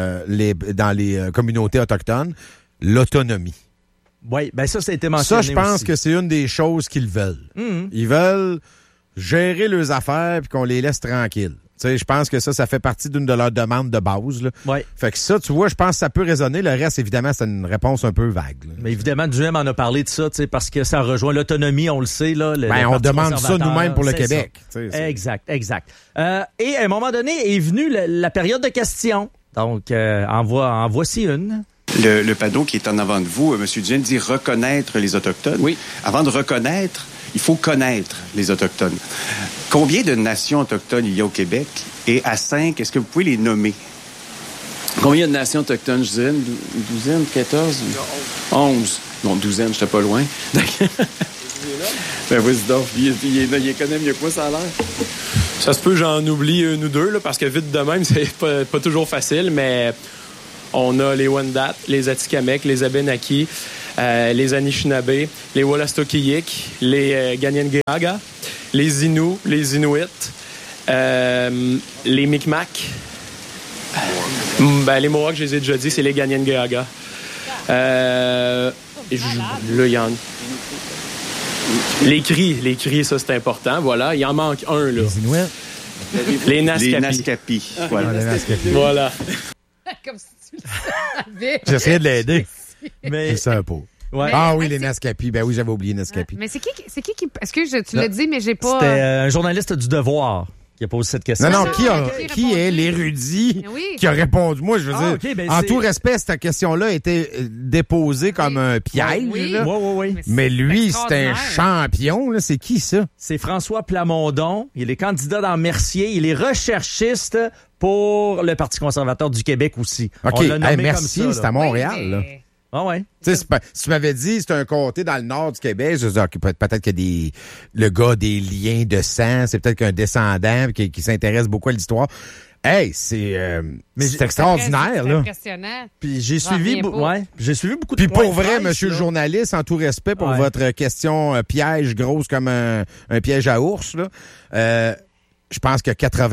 les communautés autochtones, l'autonomie. Oui, ça a été mentionné. Ça, je pense aussi. que c'est une des choses qu'ils veulent. Mm-hmm. Ils veulent gérer leurs affaires puis qu'on les laisse tranquilles. Tu sais, je pense que ça fait partie d'une de leurs demandes de base. Là. Ouais. Fait que ça, tu vois, je pense que ça peut résonner. Le reste, évidemment, c'est une réponse un peu vague. Là. Mais évidemment, Duhem en a parlé de ça, parce que ça rejoint l'autonomie, on le sait. Là, on demande ça nous-mêmes pour le Québec. Exact. Et à un moment donné est venue la période de questions. Donc, en voici une. Le panneau qui est en avant de vous, M. Duhem, dit « reconnaître les Autochtones ». Oui. Avant de reconnaître, il faut connaître les Autochtones. Combien de nations autochtones il y a au Québec? Et à 5, est-ce que vous pouvez les nommer? Combien de nations autochtones, je disais? Une douzaine, 14? 11. Non, douzaine, j'étais pas loin. Ben, vas-y donc. Il est connaît mieux que moi, ça a l'air. Ça se peut, j'en oublie une ou deux, là, parce que vite de même, c'est pas toujours facile, mais on a les Wendat, les Atikamekw, les Abenaki, les Anishinaabe, les Wolastoqiyik, les Kanien'kehá:ka, les Inuits, les Inuits, les Micmacs. Les Mohawks, je les ai déjà dit, c'est les Kanien'kehá:ka. Là, il y en a. Les cris, ça, c'est important. Voilà, il en manque un, là. Les Inuits. Les Naskapi. Les Naskapi. Voilà. Les Naskapi. Voilà. Comme si tu le savais. J'essayais de l'aider. Mais c'est ça un peu. Ouais. Ah oui, les Naskapi. Ben oui, j'avais oublié Naskapi. Mais c'est qui est-ce que tu l'as dit, mais j'ai pas... C'était un journaliste du Devoir qui a posé cette question. Non, qui est l'érudit qui a répondu? Moi, je veux dire, en tout respect, cette question-là a été déposée comme un piège. Oui. Mais lui, c'est un champion. Là. C'est qui, ça? C'est François Plamondon. Il est candidat dans Mercier. Il est recherchiste pour le Parti conservateur du Québec aussi. OK. On l'a nommé Mercier, comme ça, c'est à Montréal. Là. Ah ouais. Si tu m'avais dit c'est un comté dans le nord du Québec, je disais, peut-être qu'il y a le gars des liens de sang, c'est peut-être qu'un descendant qui s'intéresse beaucoup à l'histoire. Hey, c'est extraordinaire, là. C'est impressionnant. Puis j'ai suivi beaucoup de Puis pour points vrai, de monsieur le journaliste, en tout respect pour votre question piège grosse comme un piège à ours, là. Je pense que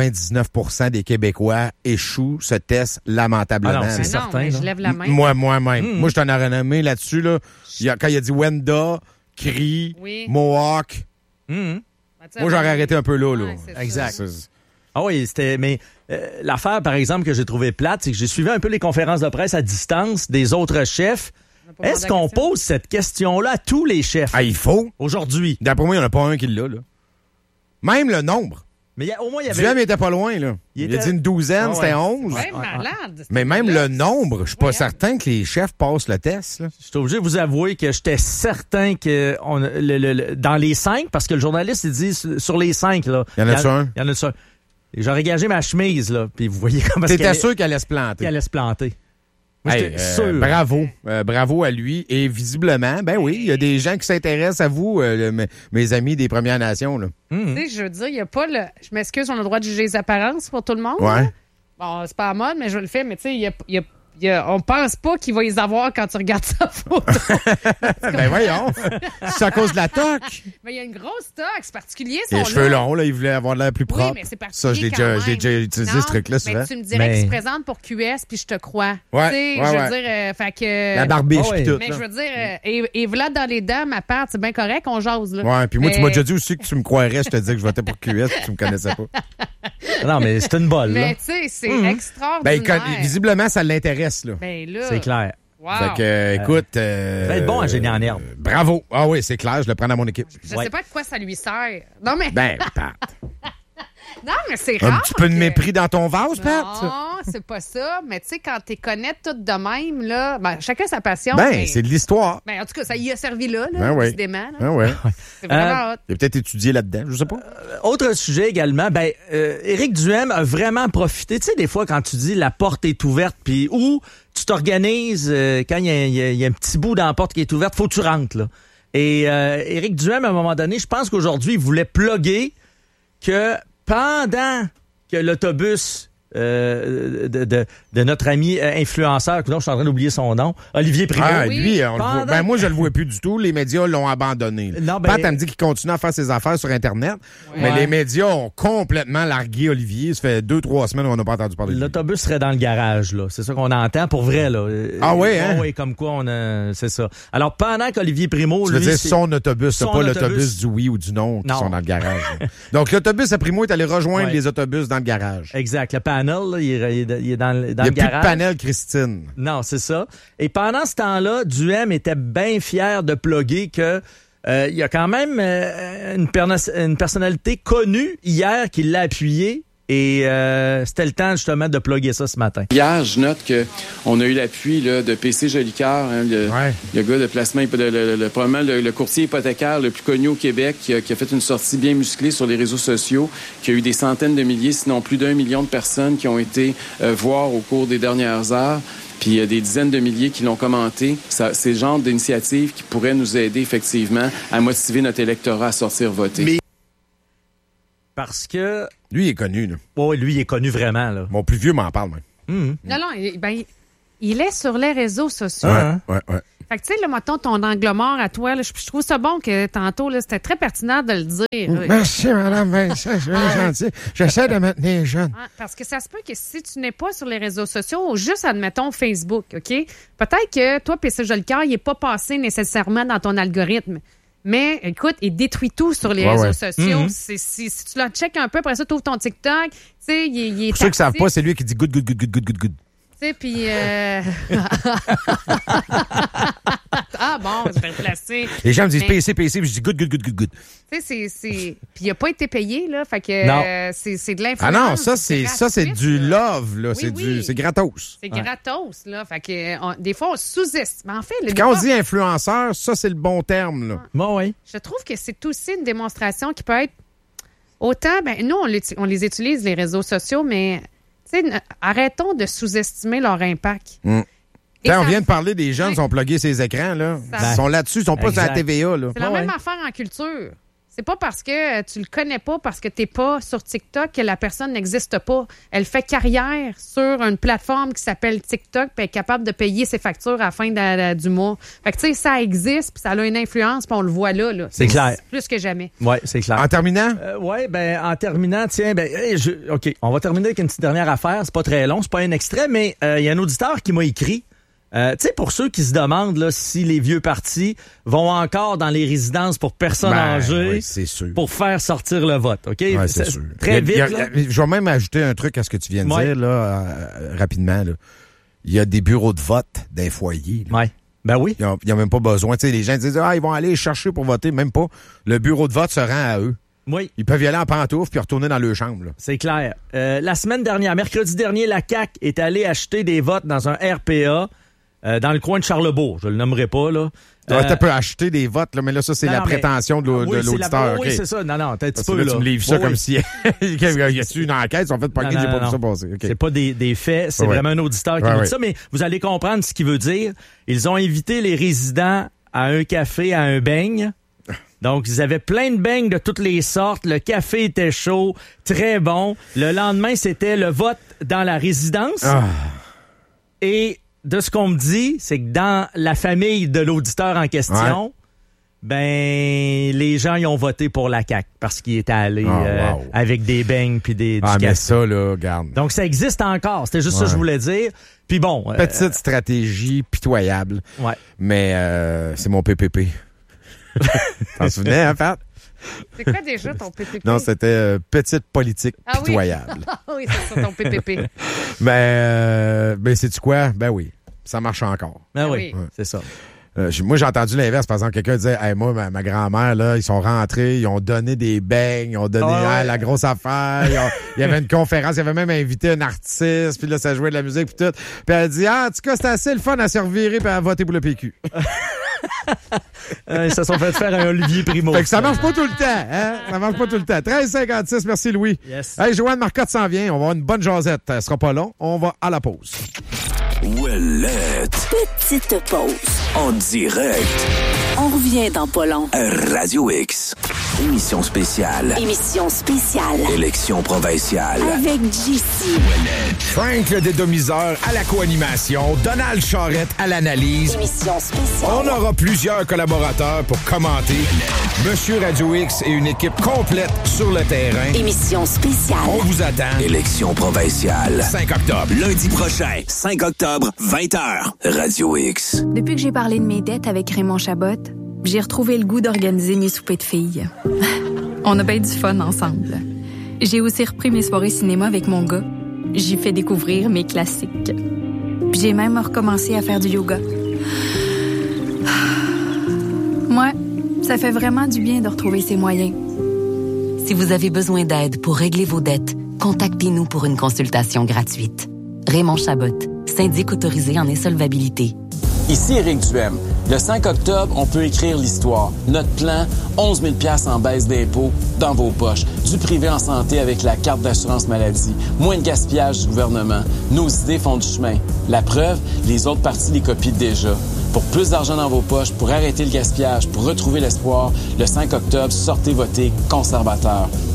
99% des Québécois échouent ce test lamentablement. Ah non, c'est certain. Mais je lève la main. Moi-même. Moi, je t'en ai renommé là-dessus. Là. Quand il a dit Wenda, Cree, Mohawk, moi, j'aurais arrêté un peu là. Exact. Ah oui, mais l'affaire, par exemple, que j'ai trouvé plate, c'est que j'ai suivi un peu les conférences de presse à distance des autres chefs. Est-ce qu'on pose cette question-là à tous les chefs? Ah, il faut. Aujourd'hui. D'après moi, il n'y en a pas un qui l'a. Là. Même le nombre. Mais au moins, il y avait... Duhem était pas loin, là. Il a dit une douzaine, c'était 11. Ouais, malade. Mais même le nombre, je suis pas certain que les chefs passent le test. Je suis obligé de vous avouer que j'étais certain que dans les 5, parce que le journaliste, il dit sur les 5, là. Il y en a un. Il y en a un. J'aurais gagé ma chemise, là. Puis vous voyez comment t'étais sûr qu'elle allait se planter. Qu'elle allait se planter. Hey, sûr. Bravo à lui. Et visiblement, ben oui, il y a des gens qui s'intéressent à vous, mes amis des Premières Nations. Là. Tu sais, je veux dire, il n'y a pas le... Je m'excuse, on a le droit de juger les apparences pour tout le monde. Ouais. Là. Bon, c'est pas à mode, mais je le fais. Mais tu sais, on pense pas qu'il va les avoir quand tu regardes sa photo. Ben voyons. C'est à cause de la toque. Mais il y a une grosse toque. C'est particulier, les cheveux longs, là, il voulait avoir l'air plus propre. Oui, mais c'est particulier. Ça, je l'ai déjà utilisé, ce truc-là, souvent. Mais tu me dirais qu'il se présente pour QS, puis je te crois. Ouais. Tu sais, je veux dire, fait que... La barbiche, puis tout. Mais je veux dire, et voilà dans les dents, ma part, c'est bien correct, on jase, là. Ouais, puis moi, tu m'as déjà dit aussi que tu me croirais, je te disais que je votais pour QS, puis tu me connaissais pas. Non, mais c'est une bolle, là. Mais tu sais, c'est extraordinaire. Ben, visiblement, ça l'intéresse, là. Ben là... C'est clair. Wow. Fait que, écoute... ça va être bon à génie en herbe. Bravo. Ah oui, c'est clair, je le prends dans mon équipe. Je sais pas de quoi ça lui sert. Non, mais... Ben, Pat. Non, mais c'est rare. Un petit peu de mépris dans ton vase, Pat? Non, c'est pas ça. Mais tu sais, quand t'es connais tout de même, là, ben, chacun sa passion. Ben, c'est de l'histoire. Ben, en tout cas, ça y a servi là, décidément. Là. Ben ouais. C'est vraiment hot. Il a peut-être étudié là-dedans, je sais pas. Autre sujet également, Éric Duhem a vraiment profité. Tu sais, des fois, quand tu dis la porte est ouverte, puis où tu t'organises, quand il y a un petit bout dans la porte qui est ouverte, faut que tu rentres, là. Et Éric Duhem, à un moment donné, je pense qu'aujourd'hui, il voulait plugger que pendant que l'autobus de notre ami influenceur, je suis en train d'oublier son nom, Olivier Primo. Ah, lui, moi, je le vois plus du tout. Les médias l'ont abandonné. Non, Pat, elle me dit qu'il continue à faire ses affaires sur Internet, mais les médias ont complètement largué Olivier. Ça fait 2-3 semaines qu'on n'a pas entendu parler de lui. L'autobus serait dans le garage, là. C'est ça qu'on entend pour vrai, là. Ah oui, hein? Oui, comme quoi c'est ça. Alors, pendant qu'Olivier Primo, tu veux dire son autobus, c'est pas l'autobus du oui ou du non qui sont dans le garage. Donc, l'autobus à Primo est allé rejoindre les autobus dans le garage. Exact. Le panel, là, il est dans le garage. Il n'y a plus de panel, Christine. Non, c'est ça. Et pendant ce temps-là, Duhem était bien fier de plugger que il y a quand même une personnalité connue hier qui l'a appuyé. Et c'était le temps, justement, de plugger ça ce matin. Hier, je note qu'on a eu l'appui là, de PC Jolicoeur, le gars de placement, probablement le courtier hypothécaire le plus connu au Québec, qui a fait une sortie bien musclée sur les réseaux sociaux, qui a eu des centaines de milliers, sinon plus d'1 million de personnes qui ont été voir au cours des dernières heures. Puis il y a des dizaines de milliers qui l'ont commenté. C'est le genre d'initiative qui pourrait nous aider, effectivement, à motiver notre électorat à sortir voter. parce que... Lui, il est connu, là. Oui, lui, il est connu vraiment, là. Mon plus vieux m'en parle, même. Non, il est sur les réseaux sociaux. Ouais. Fait que, tu sais, là, mettons, ton angle mort à toi, là, je trouve ça bon que tantôt, là, c'était très pertinent de le dire. Merci, Mme Vincent, c'est gentil. J'essaie de me tenir jeune. Parce que ça se peut que si tu n'es pas sur les réseaux sociaux, ou juste, admettons, Facebook, OK? Peut-être que toi, PC Jolicoeur, il n'est pas passé nécessairement dans ton algorithme. Mais, écoute, il détruit tout sur les réseaux sociaux. Si tu le checkes un peu, après ça, tu ouvres ton TikTok, tu sais, il est Pour ceux qui ne savent pas, c'est lui qui dit good. Tu sais, puis... Ah bon, je vais le placer. Les gens me disent PC, puis je dis good. Tu sais, c'est... Puis il n'a pas été payé, là, fait que c'est de l'influence. Ah non, ça, c'est du love, là. Oui. C'est gratos. C'est gratos, là. Fait que des fois, on sous-estime. En fait, quand on dit influenceur, ça, c'est le bon terme, là. Bon, oui. Je trouve que c'est aussi une démonstration qui peut être autant... nous, on les utilise, les réseaux sociaux, mais... arrêtons de sous-estimer leur impact. Quand on vient de parler des jeunes qui ont plugué ses écrans, là. Ils sont là-dessus, ils sont pas sur la TVA, là. C'est la même affaire en culture. C'est pas parce que tu le connais pas, parce que t'es pas sur TikTok, que la personne n'existe pas. Elle fait carrière sur une plateforme qui s'appelle TikTok, puis elle est capable de payer ses factures à la fin du mois. Fait que, tu sais, ça existe, puis ça a une influence, puis on le voit là. C'est clair. Plus que jamais. Oui, c'est clair. En terminant? En terminant, tiens, OK, on va terminer avec une petite dernière affaire. C'est pas très long, c'est pas un extrait, mais il y a un auditeur qui m'a écrit. Tu sais, pour ceux qui se demandent là, si les vieux partis vont encore dans les résidences pour personnes âgées, oui, c'est sûr, pour faire sortir le vote, OK? Oui, c'est sûr. Très vite. Je vais même ajouter un truc à ce que tu viens de dire, là, rapidement. Là. Il y a des bureaux de vote d'un foyer. Oui. Ben oui. Il n'y a même pas besoin. Tu sais, les gens disent, ils vont aller chercher pour voter. Même pas. Le bureau de vote se rend à eux. Oui. Ils peuvent y aller en pantoufles puis retourner dans leur chambre. Là. C'est clair. La semaine dernière, mercredi dernier, la CAQ est allée acheter des votes dans un RPA. Dans le coin de Charlesbourg, je le nommerai pas, là. Tu peux acheter des votes, là, mais là, ça, c'est la prétention de l'auditeur. Oui, c'est ça. Non, t'as un petit peu, là. Tu me livres ça comme si il y a une enquête, ils ont fait pogner, j'ai pas vu ça passer. Okay. C'est pas des faits, c'est vraiment un auditeur qui me dit ça, mais vous allez comprendre ce qu'il veut dire. Ils ont invité les résidents à un café, à un beigne. Donc, ils avaient plein de beignes de toutes les sortes. Le café était chaud, très bon. Le lendemain, c'était le vote dans la résidence. Et de ce qu'on me dit, c'est que dans la famille de l'auditeur en question, les gens y ont voté pour la CAQ parce qu'ils étaient allés avec des beignes puis du café. Mais ça, là, regarde. Donc, ça existe encore. C'était juste ça que je voulais dire. Puis bon... Petite stratégie pitoyable. Ouais. Mais c'est mon PPP. T'en souvenais, hein, Pat? C'est quoi déjà ton PPP? Non, c'était petite politique pitoyable. Oui, c'est ça, ton PPP. Mais sais-tu quoi? Ben oui, ça marche encore. Ben oui, c'est ça. Moi, j'ai entendu l'inverse. Par exemple, quelqu'un disait, hey, moi, ma grand-mère, là, ils sont rentrés, ils ont donné des beignes, ils ont donné la grosse affaire. Il y avait une conférence, il y avait même invité un artiste, puis là, ça jouait de la musique, puis tout. Puis elle dit, en tout cas, c'était assez le fun à se revirer puis à voter pour le PQ. Ils se sont fait faire un Olivier Primo. Fait que ça marche pas tout le temps, hein? Ça marche pas tout le temps. 13,56, merci Louis. Yes. Hey, Joanne Marcotte s'en vient. On va avoir une bonne jasette. Ça sera pas long. On va à la pause. Ouellette. Petite pause. En direct. On revient dans pas long. Radio X. Émission spéciale. Élection provinciale. Avec JC. Frank le dédomiseur à la co-animation. Donald Charrette à l'analyse. Émission spéciale. On aura plusieurs collaborateurs pour commenter. Monsieur Radio X et une équipe complète sur le terrain. Émission spéciale. On vous attend. Élection provinciale. 5 octobre. Lundi prochain, 5 octobre, 20h. Radio X. Depuis que j'ai parlé de mes dettes avec Raymond Chabot, j'ai retrouvé le goût d'organiser mes soupers de filles. On a bien du fun ensemble. J'ai aussi repris mes soirées cinéma avec mon gars. J'y fais découvrir mes classiques. Puis j'ai même recommencé à faire du yoga. Moi, ça fait vraiment du bien de retrouver ses moyens. Si vous avez besoin d'aide pour régler vos dettes, contactez-nous pour une consultation gratuite. Raymond Chabot, syndic autorisé en insolvabilité. Ici Éric Duhem. Le 5 octobre, on peut écrire l'histoire. Notre plan, 11 000 $ en baisse d'impôts dans vos poches. Du privé en santé avec la carte d'assurance maladie. Moins de gaspillage du gouvernement. Nos idées font du chemin. La preuve, les autres partis les copient déjà. Pour plus d'argent dans vos poches, pour arrêter le gaspillage, pour retrouver l'espoir, le 5 octobre, sortez voter conservateur.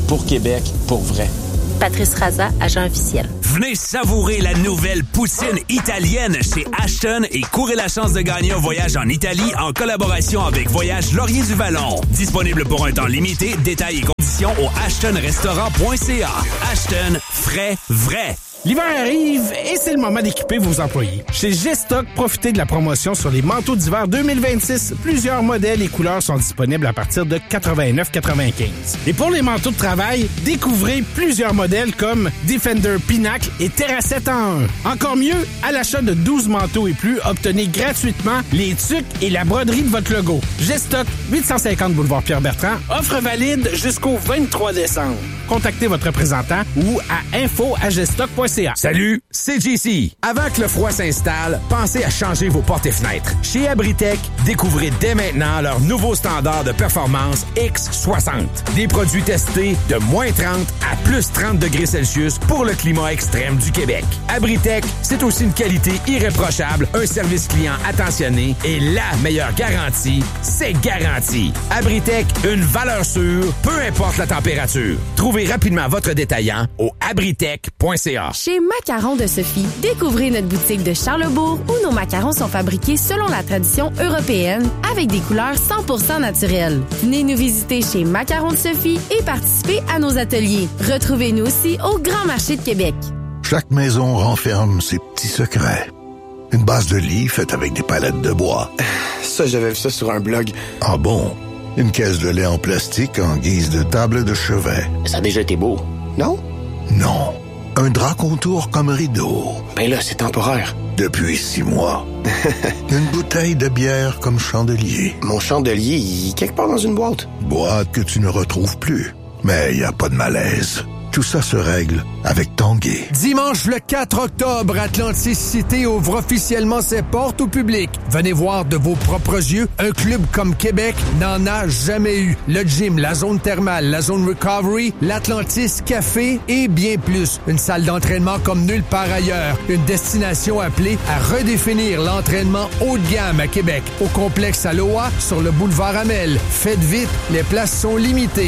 pour Québec, pour vrai. Patrice Raza, agent officiel. Venez savourer la nouvelle poutine italienne chez Ashton et courez la chance de gagner un voyage en Italie en collaboration avec Voyage Laurier du Vallon. Disponible pour un temps limité, détails et conditions au ashtonrestaurant.ca. Ashton, frais, vrai. L'hiver arrive et c'est le moment d'équiper vos employés. Chez G-Stock, profitez de la promotion sur les manteaux d'hiver 2026. Plusieurs modèles et couleurs sont disponibles à partir de 89,95. Et pour les manteaux de travail, découvrez plusieurs modèles comme Defender Pinacle et Terracette en 1. Encore mieux, à l'achat de 12 manteaux et plus, obtenez gratuitement les tuques et la broderie de votre logo. G-Stock, 850 boulevard Pierre-Bertrand. Offre valide jusqu'au 23 décembre. Contactez votre représentant ou à info@gstock.ca. Salut, c'est JC. Avant que le froid s'installe, pensez à changer vos portes et fenêtres. Chez Abritech, découvrez dès maintenant leur nouveau standard de performance X60. Des produits testés de moins 30 à plus 30 degrés Celsius pour le climat extrême du Québec. Abritech, c'est aussi une qualité irréprochable, un service client attentionné et la meilleure garantie, c'est garanti. Abritech, une valeur sûre, peu importe la température. Trouvez rapidement votre détaillant au abritech.ca. Chez Macarons de Sophie, découvrez notre boutique de Charlesbourg où nos macarons sont fabriqués selon la tradition européenne avec des couleurs 100% naturelles. Venez nous visiter chez Macarons de Sophie et participez à nos ateliers. Retrouvez-nous aussi au Grand Marché de Québec. Chaque maison renferme ses petits secrets. Une base de lit faite avec des palettes de bois. Ça, j'avais vu ça sur un blog. Ah bon? Une caisse de lait en plastique en guise de table de chevet. Ça a déjà été beau, non? Non. Un drap contour comme rideau. Ben là, c'est temporaire. Depuis 6 mois. Une bouteille de bière comme chandelier. Mon chandelier, il est quelque part dans une boîte. Boîte que tu ne retrouves plus. Mais il n'y a pas de malaise. Tout ça se règle avec Tanguay. Dimanche le 4 octobre, Atlantis Cité ouvre officiellement ses portes au public. Venez voir de vos propres yeux, un club comme Québec n'en a jamais eu. Le gym, la zone thermale, la zone recovery, l'Atlantis Café et bien plus. Une salle d'entraînement comme nulle part ailleurs. Une destination appelée à redéfinir l'entraînement haut de gamme à Québec. Au complexe Aloha, sur le boulevard Amel. Faites vite, les places sont limitées.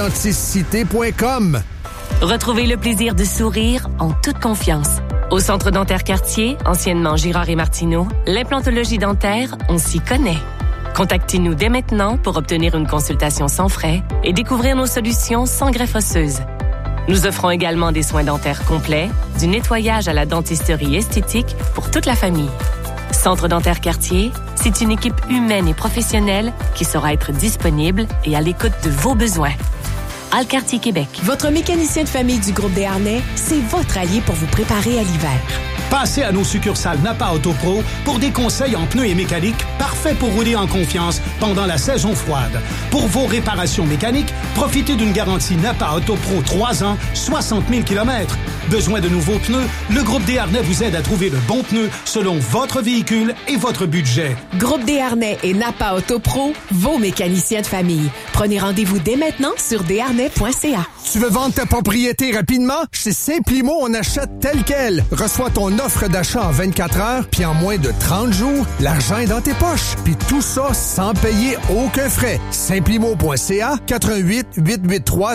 atlantiscité.com. Retrouvez le plaisir de sourire en toute confiance. Au Centre dentaire Cartier, anciennement Girard et Martineau, l'implantologie dentaire, on s'y connaît. Contactez-nous dès maintenant pour obtenir une consultation sans frais et découvrir nos solutions sans greffe osseuse. Nous offrons également des soins dentaires complets, du nettoyage à la dentisterie esthétique pour toute la famille. Centre dentaire Cartier, c'est une équipe humaine et professionnelle qui saura être disponible et à l'écoute de vos besoins. Alcartier Québec. Votre mécanicien de famille du groupe Desharnais, c'est votre allié pour vous préparer à l'hiver. Passez à nos succursales Napa Auto Pro pour des conseils en pneus et mécanique parfaits pour rouler en confiance pendant la saison froide. Pour vos réparations mécaniques, profitez d'une garantie Napa Auto Pro 3 ans, 60 000 km. Besoin de nouveaux pneus? Le groupe Desharnais vous aide à trouver le bon pneu selon votre véhicule et votre budget. Groupe Desharnais et Napa Auto Pro, vos mécaniciens de famille. Prenez rendez-vous dès maintenant sur desharnais.ca. Tu veux vendre ta propriété rapidement? Chez Simplimo, on achète tel quel. Reçois ton offre d'achat en 24 heures, puis en moins de 30 jours, l'argent est dans tes poches. Puis tout ça sans payer aucun frais. Simplimo.ca, 88 883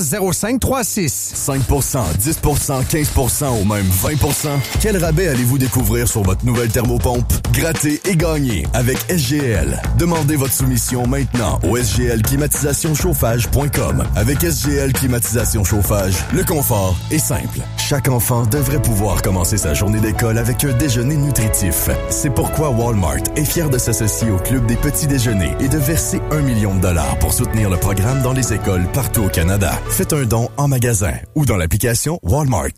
0536. 5%, 10%, 15% ou même 20%. Quel rabais allez-vous découvrir sur votre nouvelle thermopompe? Grattez et gagnez avec SGL. Demandez votre soumission maintenant au sglclimatisation-chauffage.com. Avec SGL Climatisation Chauffage, le confort est simple. Chaque enfant devrait pouvoir commencer sa journée d'école avec un déjeuner nutritif. C'est pourquoi Walmart est fier de s'associer au Club des petits déjeuners et de verser $1 million pour soutenir le programme dans les écoles partout au Canada. Faites un don en magasin ou dans l'application Walmart.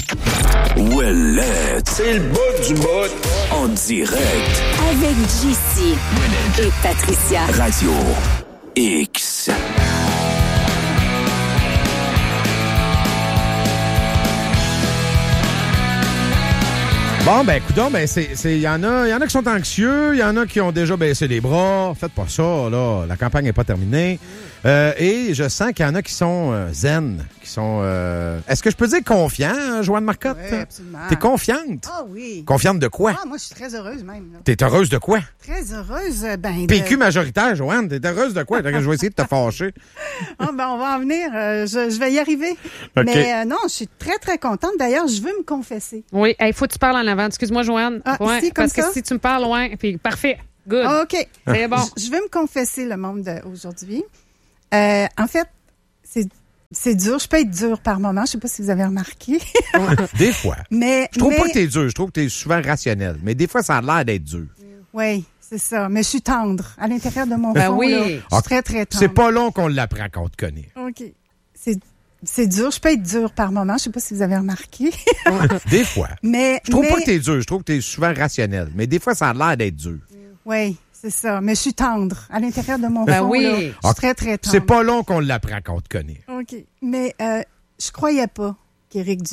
Ouellette, c'est le bout du bout en direct avec JC et Patricia. Radio X. Bon, Bon, ben, écoute, il y en a qui sont anxieux, il y en a qui ont déjà baissé les bras. Faites pas ça, là. La campagne n'est pas terminée. Et je sens qu'il y en a qui sont zen, qui sont... Est-ce que je peux dire confiant, Joanne Marcotte? Oui, absolument. T'es confiante? Ah oui. Confiante de quoi? Ah, moi, je suis très heureuse même. Là. T'es heureuse de quoi? Très heureuse, PQ majoritaire, Joanne. T'es heureuse de quoi? Je vais essayer de te fâcher. On va en venir. Je vais y arriver. Okay. Mais non, je suis très, très contente. D'ailleurs, je veux me confesser. Oui, il faut que tu parles en avant. Excuse-moi, Joanne. Ah, ici, comme parce ça? que si tu me parles loin, puis parfait. Good. OK. C'est bon. Je veux me confesser le monde d'aujourd'hui. En fait, c'est dur. Je peux être dure par moment. Je sais pas si vous avez remarqué. Des fois. Mais je trouve pas que t'es dur. Je trouve que t'es souvent rationnel. Mais des fois, ça a l'air d'être dur. Oui, c'est ça. Mais je suis tendre. À l'intérieur de mon fond, oui. Là, je suis très, très tendre. C'est pas long qu'on l'apprend qu'on te connaît. OK. C'est dur. Je peux être dure par moment. Je sais pas si vous avez remarqué. Des fois. Mais je trouve pas que t'es dur. Je trouve que t'es souvent rationnel. Mais des fois, ça a l'air d'être dur. Oui, c'est ça. Mais je suis tendre. À l'intérieur de mon fond, là, je suis très, très tendre. C'est pas long qu'on l'apprend qu'on te connaît. OK. Mais je croyais pas qu'Éric